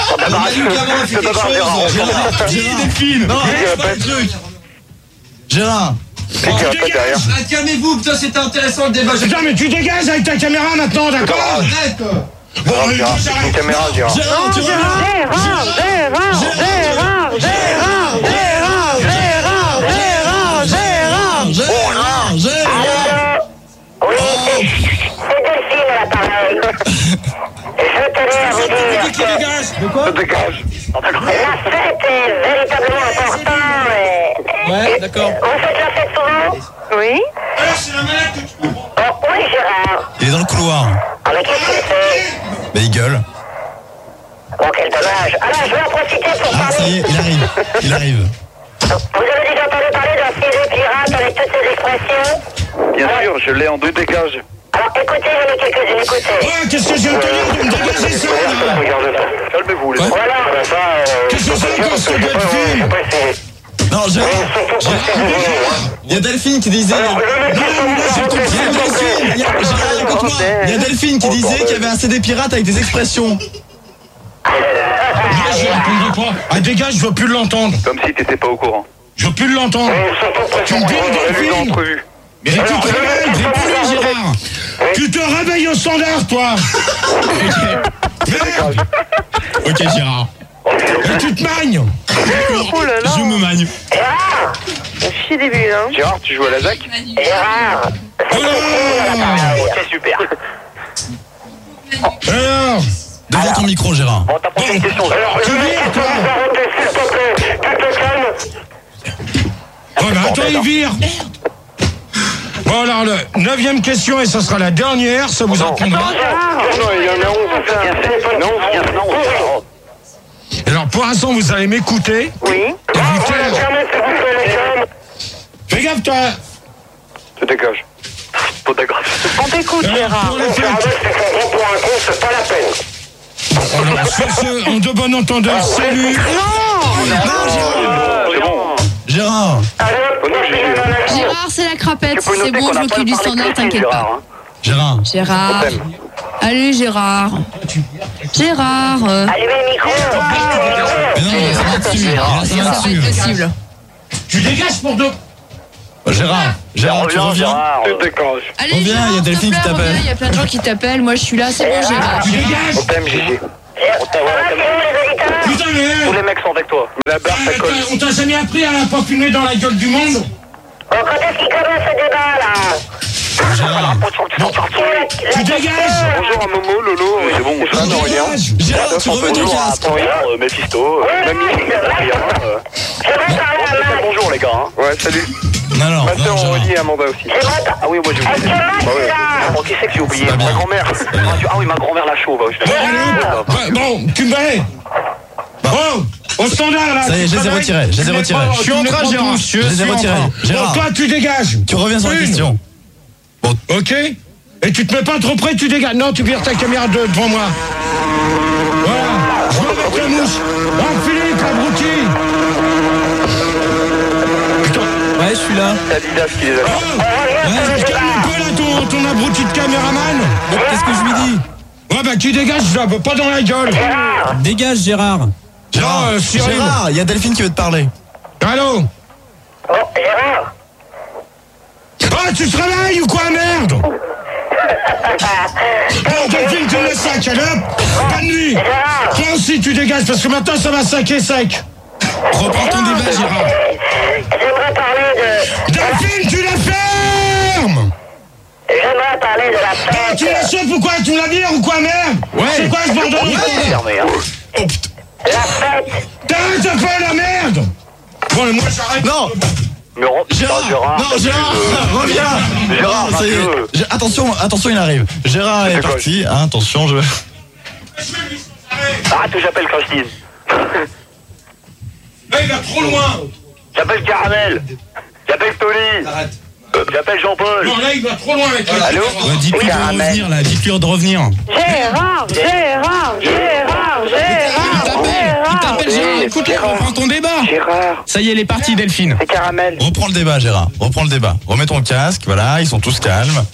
Speaker 7: Ça dégage, Gérard.
Speaker 3: Dis Delphine. Non,
Speaker 7: arrête pas le
Speaker 3: truc. Gérard.
Speaker 7: C'est qui va pas derrière?
Speaker 9: Ah, calmez-vous, putain, c'était intéressant le débat.
Speaker 1: Putain, mais tu dégages avec ta caméra maintenant, d'accord?
Speaker 9: Arrête.
Speaker 1: Bon,
Speaker 7: Non,
Speaker 1: allez,
Speaker 7: Gérard, c'est
Speaker 1: j'arrête.
Speaker 7: une caméra, Gérard.
Speaker 3: Gérard, tu reviens.
Speaker 8: Gérard, Gérard, Gérard, Gérard, Gérard, Gérard, Gérard, Gérard.
Speaker 3: Gérard, Gérard.
Speaker 13: Oui, c'est c'est Delphine à l'appareil. Je tenais à vous dire
Speaker 1: Qui dégage? De quoi?
Speaker 7: Ça dégage.
Speaker 13: la fête est véritablement importante. et-
Speaker 9: Ouais,
Speaker 13: et-
Speaker 9: d'accord.
Speaker 13: Vous faites la fête souvent?
Speaker 8: Oui.
Speaker 1: Alors, c'est la manette que tu comprends.
Speaker 13: Oh, oui, Gérard.
Speaker 3: Il est dans le couloir.
Speaker 13: Ah, mais qu'est-ce qu'il fait?
Speaker 3: Bah, il gueule.
Speaker 13: Oh, quel dommage. Alors, je vais en profiter pour
Speaker 3: Ah, ça
Speaker 13: parler.
Speaker 3: y est, il arrive. Il arrive.
Speaker 13: Vous avez déjà entendu parler d'un ciseau pirate avec toutes ces expressions?
Speaker 7: Bien sûr, je l'ai en deux dégages.
Speaker 13: Alors, écoutez, j'en ai quelques-unes, écoutez.
Speaker 1: Ouais, qu'est-ce que je viens de te dire de me dégager ça, là?
Speaker 7: Regardez pas. Calmez-vous, les gars.
Speaker 13: Voilà.
Speaker 1: Qu'est-ce que c'est encore ce Delphine?
Speaker 3: Non, Gérard. Gérard. Il y a Delphine qui disait. Non, s'il te plaît, Delphine. Il y a, Gérard, écoute-moi. Il y a Delphine qui disait qu'il y avait un C D pirate avec des expressions.
Speaker 1: Moi, je répondrai pas. Ah, dégage, je veux plus l'entendre.
Speaker 7: Comme si t'étais pas au courant.
Speaker 1: Je veux plus l'entendre. Tu me dis, Delphine?
Speaker 7: Entrevue.
Speaker 1: Mais tu te réveilles, réponds, Gérard. Tu te réveilles au standard, toi. Merde. Ok, Gérard. Et tu te magnes.
Speaker 8: Oh là là.
Speaker 3: Je me magne.
Speaker 13: Gérard.
Speaker 8: Chier des bulles, hein.
Speaker 7: Gérard, tu joues à la Z A C?
Speaker 13: Gérard.
Speaker 1: Oh.
Speaker 7: Ok, super.
Speaker 1: Alors,
Speaker 3: Devant ton micro, Gérard.
Speaker 7: Bon, t'as posé une question, Gérard.
Speaker 1: tu vires, toi. Oh, bah, attends, il vire. Bon, alors, le neuvième question, et ce sera la dernière, ça vous apprendra.
Speaker 7: Non, il y en a onze. Non, il y en a onze.
Speaker 1: Alors, pour l'instant, vous allez m'écouter.
Speaker 8: Oui.
Speaker 1: Et vous taire. Fais gaffe, toi.
Speaker 7: Ça dégage. Ça dégage.
Speaker 8: On t'écoute,
Speaker 1: Alors,
Speaker 8: Gérard.
Speaker 1: pour les fêtes. Alors, sur ce, en de bon entendeur, salut.
Speaker 7: C'est bon.
Speaker 3: Gérard.
Speaker 5: Gérard, c'est la crapette. C'est bon, je m'occupe du standard, t'inquiète pas.
Speaker 3: Gérard.
Speaker 5: Gérard. Allez, Gérard. Gérard. euh,
Speaker 13: Allumez le micro.
Speaker 3: Mais non, il a sa main dessus. Il a sa main
Speaker 5: Ça va
Speaker 3: dessus.
Speaker 5: être possible.
Speaker 1: Tu dégages pour deux.
Speaker 3: Gérard, Gérard, tu reviens.
Speaker 2: Tu dégages.
Speaker 5: Allez,
Speaker 3: Reviens,
Speaker 5: Gérard,
Speaker 3: il y a
Speaker 5: s'il te
Speaker 3: Delphine
Speaker 5: plaît,
Speaker 3: qui t'appelle.
Speaker 5: reviens, il y a plein de gens qui t'appellent. Moi, je suis là, c'est bon, Gérard.
Speaker 1: Tu dégages.
Speaker 2: On t'aime, Gigi.
Speaker 13: Ça va, c'est où les auditeurs?
Speaker 1: Putain, mais...
Speaker 7: Tous les mecs sont avec toi.
Speaker 2: La barre, ça colle.
Speaker 1: On t'a jamais appris à pas fumer dans la gueule du monde?
Speaker 13: Bon, quand est-ce qu'il commence ce débat, là?
Speaker 3: Gérard,
Speaker 1: Tu dégages.
Speaker 2: Bonjour à Momo, Lolo.
Speaker 7: C'est bon,
Speaker 2: Stéphane,
Speaker 1: Tu
Speaker 2: Aurélien.
Speaker 1: dégages.
Speaker 3: Gérard, tu remets ton
Speaker 7: Bonjour à
Speaker 3: casque.
Speaker 7: Apollon, euh, Mephisto, euh, Mamie, Adrien, euh.
Speaker 13: J'aimerais parler à Max.
Speaker 7: Bonjour les gars. Hein.
Speaker 2: Ouais, salut.
Speaker 3: Non, non,
Speaker 2: Ma
Speaker 3: non,
Speaker 2: soeur
Speaker 3: Gérard.
Speaker 2: Aurélie et Amanda aussi.
Speaker 13: J'aimerais pas.
Speaker 7: Ah oui, moi j'ai
Speaker 13: Est-ce
Speaker 7: oublié.
Speaker 13: que Max,
Speaker 7: Bah oui.
Speaker 13: là?
Speaker 7: Oh, qui c'est que j'ai oublié?
Speaker 3: Pas bien.
Speaker 7: Ma grand-mère.
Speaker 3: Pas bien.
Speaker 7: Ah, tu- ah oui, ma grand-mère la chauve. ouais, je te-
Speaker 1: Bon, allez, bah, bon, tu me mets. Oh, au standard là.
Speaker 3: Ça y est,
Speaker 1: tu
Speaker 3: je les ai
Speaker 1: travailles.
Speaker 3: retirés, je les ai
Speaker 1: Tu les
Speaker 3: retirés.
Speaker 1: prends-
Speaker 3: Je suis
Speaker 1: tu
Speaker 3: en
Speaker 1: les
Speaker 3: train,
Speaker 1: prends
Speaker 3: Gérard.
Speaker 1: tous,
Speaker 3: Je les ai
Speaker 1: suis en
Speaker 3: retirés.
Speaker 1: train.
Speaker 3: Gérard.
Speaker 1: Bon, toi, tu dégages.
Speaker 3: Tu reviens sur la
Speaker 1: Une.
Speaker 3: question.
Speaker 1: Ok. Et tu te mets pas trop près, tu dégages. Non, tu vires ta caméra de, devant moi. Voilà. Je vais avec la mouche. Ah, Philippe, abruti. Putain.
Speaker 3: Ouais, je suis là.
Speaker 2: C'est Adidas qui les a.
Speaker 3: Ouais,
Speaker 1: Calme un peu là, ton, ton abruti de caméraman.
Speaker 3: qu'est-ce que je lui dis?
Speaker 1: Ouais, bah, tu dégages, je la veux pas dans la gueule.
Speaker 3: Dégage, Gérard. Gérard,
Speaker 1: Non, euh, Cyril.
Speaker 3: Gérard, il y a Delphine qui veut te parler.
Speaker 1: Allô?
Speaker 13: Oh, Gérard.
Speaker 1: Ah, tu te réveilles ou quoi, merde? Bon, Delphine, tu me laisses sac, allez hop. Bonne nuit. Toi aussi, tu dégages, parce que maintenant, ça va saquer sec.
Speaker 3: Reprends ton débat, Gérard.
Speaker 13: J'aimerais parler de...
Speaker 1: Delphine, tu la fermes.
Speaker 13: J'aimerais parler de la
Speaker 1: Ah, tu
Speaker 13: fête.
Speaker 1: la chauffes ou quoi? Tu la vires ou quoi, merde?
Speaker 3: Ouais.
Speaker 1: C'est quoi ce bordel?
Speaker 3: Ouais.
Speaker 7: Fermé, hein.
Speaker 3: Oh putain.
Speaker 13: La fête.
Speaker 1: T'arrêtes un peu la merde. Bon, et moi, j'arrête.
Speaker 3: Non,
Speaker 7: Mais re-
Speaker 3: Gérard.
Speaker 7: Ah, Gérard.
Speaker 3: Non, Gérard, reviens.
Speaker 7: Gérard,
Speaker 3: Non, ça y est.
Speaker 7: Mathieu.
Speaker 3: Gé- Attention, attention, il arrive. Gérard est
Speaker 2: quoi?
Speaker 3: parti. Hein, attention, je.
Speaker 7: Arrête, j'appelle Christine.
Speaker 1: Là, il va trop loin.
Speaker 7: J'appelle Caramel. J'appelle Tony.
Speaker 9: Arrête.
Speaker 7: Euh, J'appelle Jean-Paul.
Speaker 1: Non, là, il va trop loin avec la
Speaker 7: Allô?
Speaker 3: Ouais, dites-lui de
Speaker 7: Caramel.
Speaker 3: revenir là. Dites-lui de revenir.
Speaker 8: Gérard, Gérard, Gérard, Gérard,
Speaker 3: Il t'appelle Gérard. Écoute-le, reprends ton débat.
Speaker 2: Gérard,
Speaker 3: Ça y est, elle est partie, Delphine.
Speaker 2: c'est Caramel.
Speaker 3: Reprends le débat, Gérard. Reprends le débat. Remets ton casque. Voilà, ils sont tous calmes.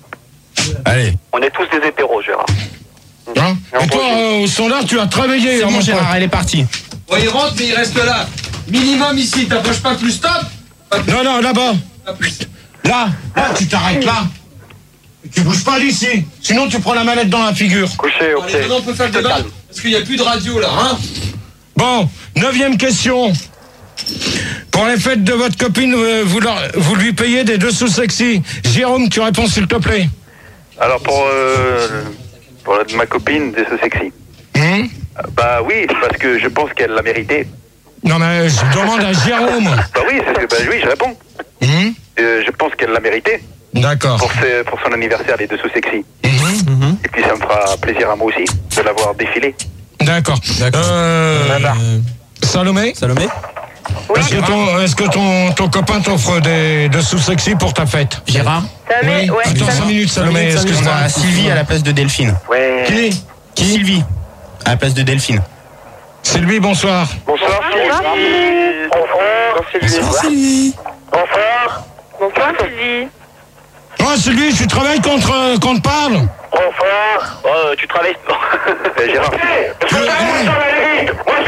Speaker 3: Allez.
Speaker 7: On est tous des hétéros, Gérard.
Speaker 1: Hein? Et toi, euh, au standard, tu as travaillé.
Speaker 3: C'est
Speaker 1: hein,
Speaker 3: bon,
Speaker 1: mon pote.
Speaker 3: Gérard, elle est partie.
Speaker 9: Bon, il rentre, mais il reste là. Minimum ici, t'approches pas plus, stop. Pas plus,
Speaker 1: Non, non, là-bas.
Speaker 9: pas plus.
Speaker 1: Là, là, tu t'arrêtes là. Tu bouges pas d'ici. Sinon, tu prends la manette dans la figure.
Speaker 2: Couché, ok.
Speaker 9: Allez, maintenant on peut faire le débat. Parce qu'il n'y a plus de radio là, hein.
Speaker 1: Bon, neuvième question. Pour les fêtes de votre copine, euh, vous, leur- vous lui payez des dessous sexy. Jérôme, tu réponds s'il te plaît.
Speaker 2: Alors pour, euh, pour ma copine, de ce sexy.
Speaker 1: Hum
Speaker 2: Bah oui, parce que je pense qu'elle l'a mérité.
Speaker 1: Non, mais je demande à Jérôme.
Speaker 2: Bah oui, c'est ce que, bah oui, je réponds.
Speaker 1: Hum
Speaker 2: Euh, je pense qu'elle l'a mérité
Speaker 1: D'accord.
Speaker 2: pour, ses- pour son anniversaire, les dessous sexy.
Speaker 1: Hum
Speaker 2: Et puis ça me fera plaisir à moi aussi de l'avoir défilé.
Speaker 1: D'accord. Euh, Salomé
Speaker 3: Salomé.
Speaker 1: Est-ce que, ton, est-ce que ton, ton copain t'offre des dessous sexy pour ta fête?
Speaker 3: Gérard.
Speaker 6: Salomé, ouais.
Speaker 1: Attends, cinq minutes, Salomé, excuse-moi.
Speaker 3: On a Sylvie à la place de Delphine.
Speaker 2: Ouais.
Speaker 1: Qui?
Speaker 3: Qui Sylvie. À la place de Delphine.
Speaker 1: Sylvie, bonsoir.
Speaker 2: Bonsoir, Sylvie. Bonsoir, Sylvie.
Speaker 3: Sylvie.
Speaker 13: Bonsoir.
Speaker 6: Bonsoir Sylvie.
Speaker 1: Oh, Sylvie, tu travailles contre, euh, qu'on te parle?
Speaker 13: Bonsoir.
Speaker 7: Oh, tu travailles.
Speaker 2: Eh, Gérard.
Speaker 1: Tu veux- hey,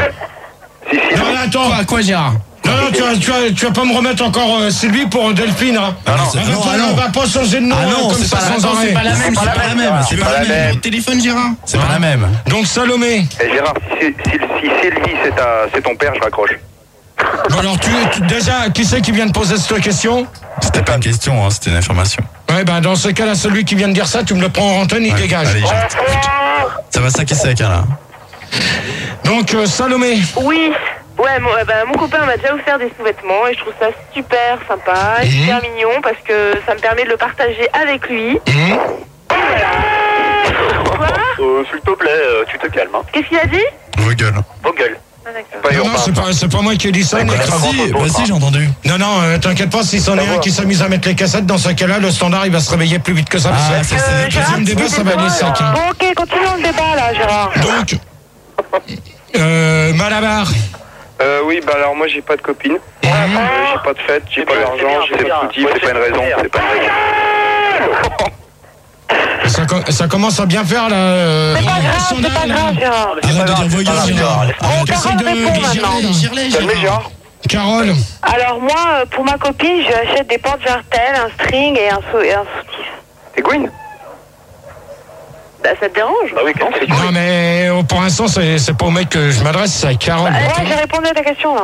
Speaker 2: Si, si,
Speaker 1: non, non, attends.
Speaker 3: Quoi, quoi, Gérard?
Speaker 1: Non, non, tu vas, tu, vas, tu vas pas me remettre encore euh, Sylvie pour Delphine, hein?
Speaker 3: Ah non, c'est-
Speaker 1: Elle va
Speaker 3: non,
Speaker 1: pas-
Speaker 3: ah non.
Speaker 1: elle va pas changer de nom
Speaker 3: Ah
Speaker 1: hein,
Speaker 3: non,
Speaker 1: comme
Speaker 3: c'est
Speaker 1: ça
Speaker 3: pas, la-
Speaker 1: sans
Speaker 3: non,
Speaker 1: arrêt.
Speaker 3: c'est pas la même, c'est pas la même. C'est pas la même. Au téléphone, Gérard. C'est pas la même.
Speaker 1: Donc Salomé.
Speaker 2: Eh, Gérard, si, si, si Sylvie c'est ta- c'est ton père, je raccroche.
Speaker 1: Bon alors tu, tu- déjà, qui c'est qui vient de poser cette question?
Speaker 3: C'était pas une question, hein, c'était une information.
Speaker 1: Ouais, ben dans ce cas-là, celui qui vient de dire ça, tu me le prends en antenne, il
Speaker 3: Ouais,
Speaker 1: dégage.
Speaker 3: allez, j'arrête. Ça va saquer sec, hein, là.
Speaker 1: Donc euh, Salomé.
Speaker 6: Oui. Ouais, mon, euh, bah, mon copain m'a déjà offert des sous-vêtements et je trouve ça super sympa,
Speaker 1: Mhm.
Speaker 6: super mignon parce que ça me permet de le partager avec lui.
Speaker 1: Hum
Speaker 6: Quoi?
Speaker 7: Euh, S'il te plaît, euh, tu te calmes, hein.
Speaker 6: Qu'est-ce qu'il a dit?
Speaker 3: Vos gueules.
Speaker 7: Vos gueules.
Speaker 6: Ah, d'accord.
Speaker 2: Pas
Speaker 1: Non, non,
Speaker 2: urbain.
Speaker 1: c'est pas, c'est pas moi qui ai dit ça,
Speaker 3: Bah,
Speaker 1: Nick.
Speaker 3: si, bah si, j'ai entendu.
Speaker 1: Non, non, euh, t'inquiète pas, si c'en est un qui s'amuse à mettre les cassettes, dans ce cas-là, le standard, il va se réveiller plus vite que ça.
Speaker 3: Ah,
Speaker 1: parce que
Speaker 3: ça, c'est-
Speaker 1: le deuxième débat, ça va aller sec. hein.
Speaker 8: Bon, ok, continuons le débat là, Gérard.
Speaker 1: Donc, euh, Malabar.
Speaker 2: Euh, oui, bah alors moi j'ai pas de copine. Euh, j'ai pas de fête, j'ai
Speaker 7: C'est
Speaker 2: pas
Speaker 7: bien,
Speaker 2: d'argent,
Speaker 7: c'est
Speaker 2: j'ai
Speaker 7: bien,
Speaker 2: pas de
Speaker 7: c'est
Speaker 2: soutif,
Speaker 7: bien.
Speaker 2: c'est pas une raison, c'est pas une raison.
Speaker 1: Ça, co- ça commence à bien faire là. euh,
Speaker 8: C'est pas
Speaker 1: Ramon.
Speaker 8: grave, c'est pas grave, Gérard.
Speaker 3: Arrête de dire voyeur, Gérard.
Speaker 8: Bon,
Speaker 1: Essaye
Speaker 8: Carole
Speaker 1: de-
Speaker 8: répond maintenant.
Speaker 3: Girlet,
Speaker 2: Calmez, Gérard.
Speaker 1: Carole.
Speaker 8: Alors moi, euh, pour ma copine, je lui achète des portes jartelles, un string et un, sou et un soutif.
Speaker 2: C'est Gwyn.
Speaker 8: Bah, ça te dérange?
Speaker 2: Bah oui, quand c'est
Speaker 1: Non mais euh, pour l'instant c'est c'est pas au mec que je m'adresse, c'est à Carole.
Speaker 8: Bah, ouais, j'ai répondu à ta question là.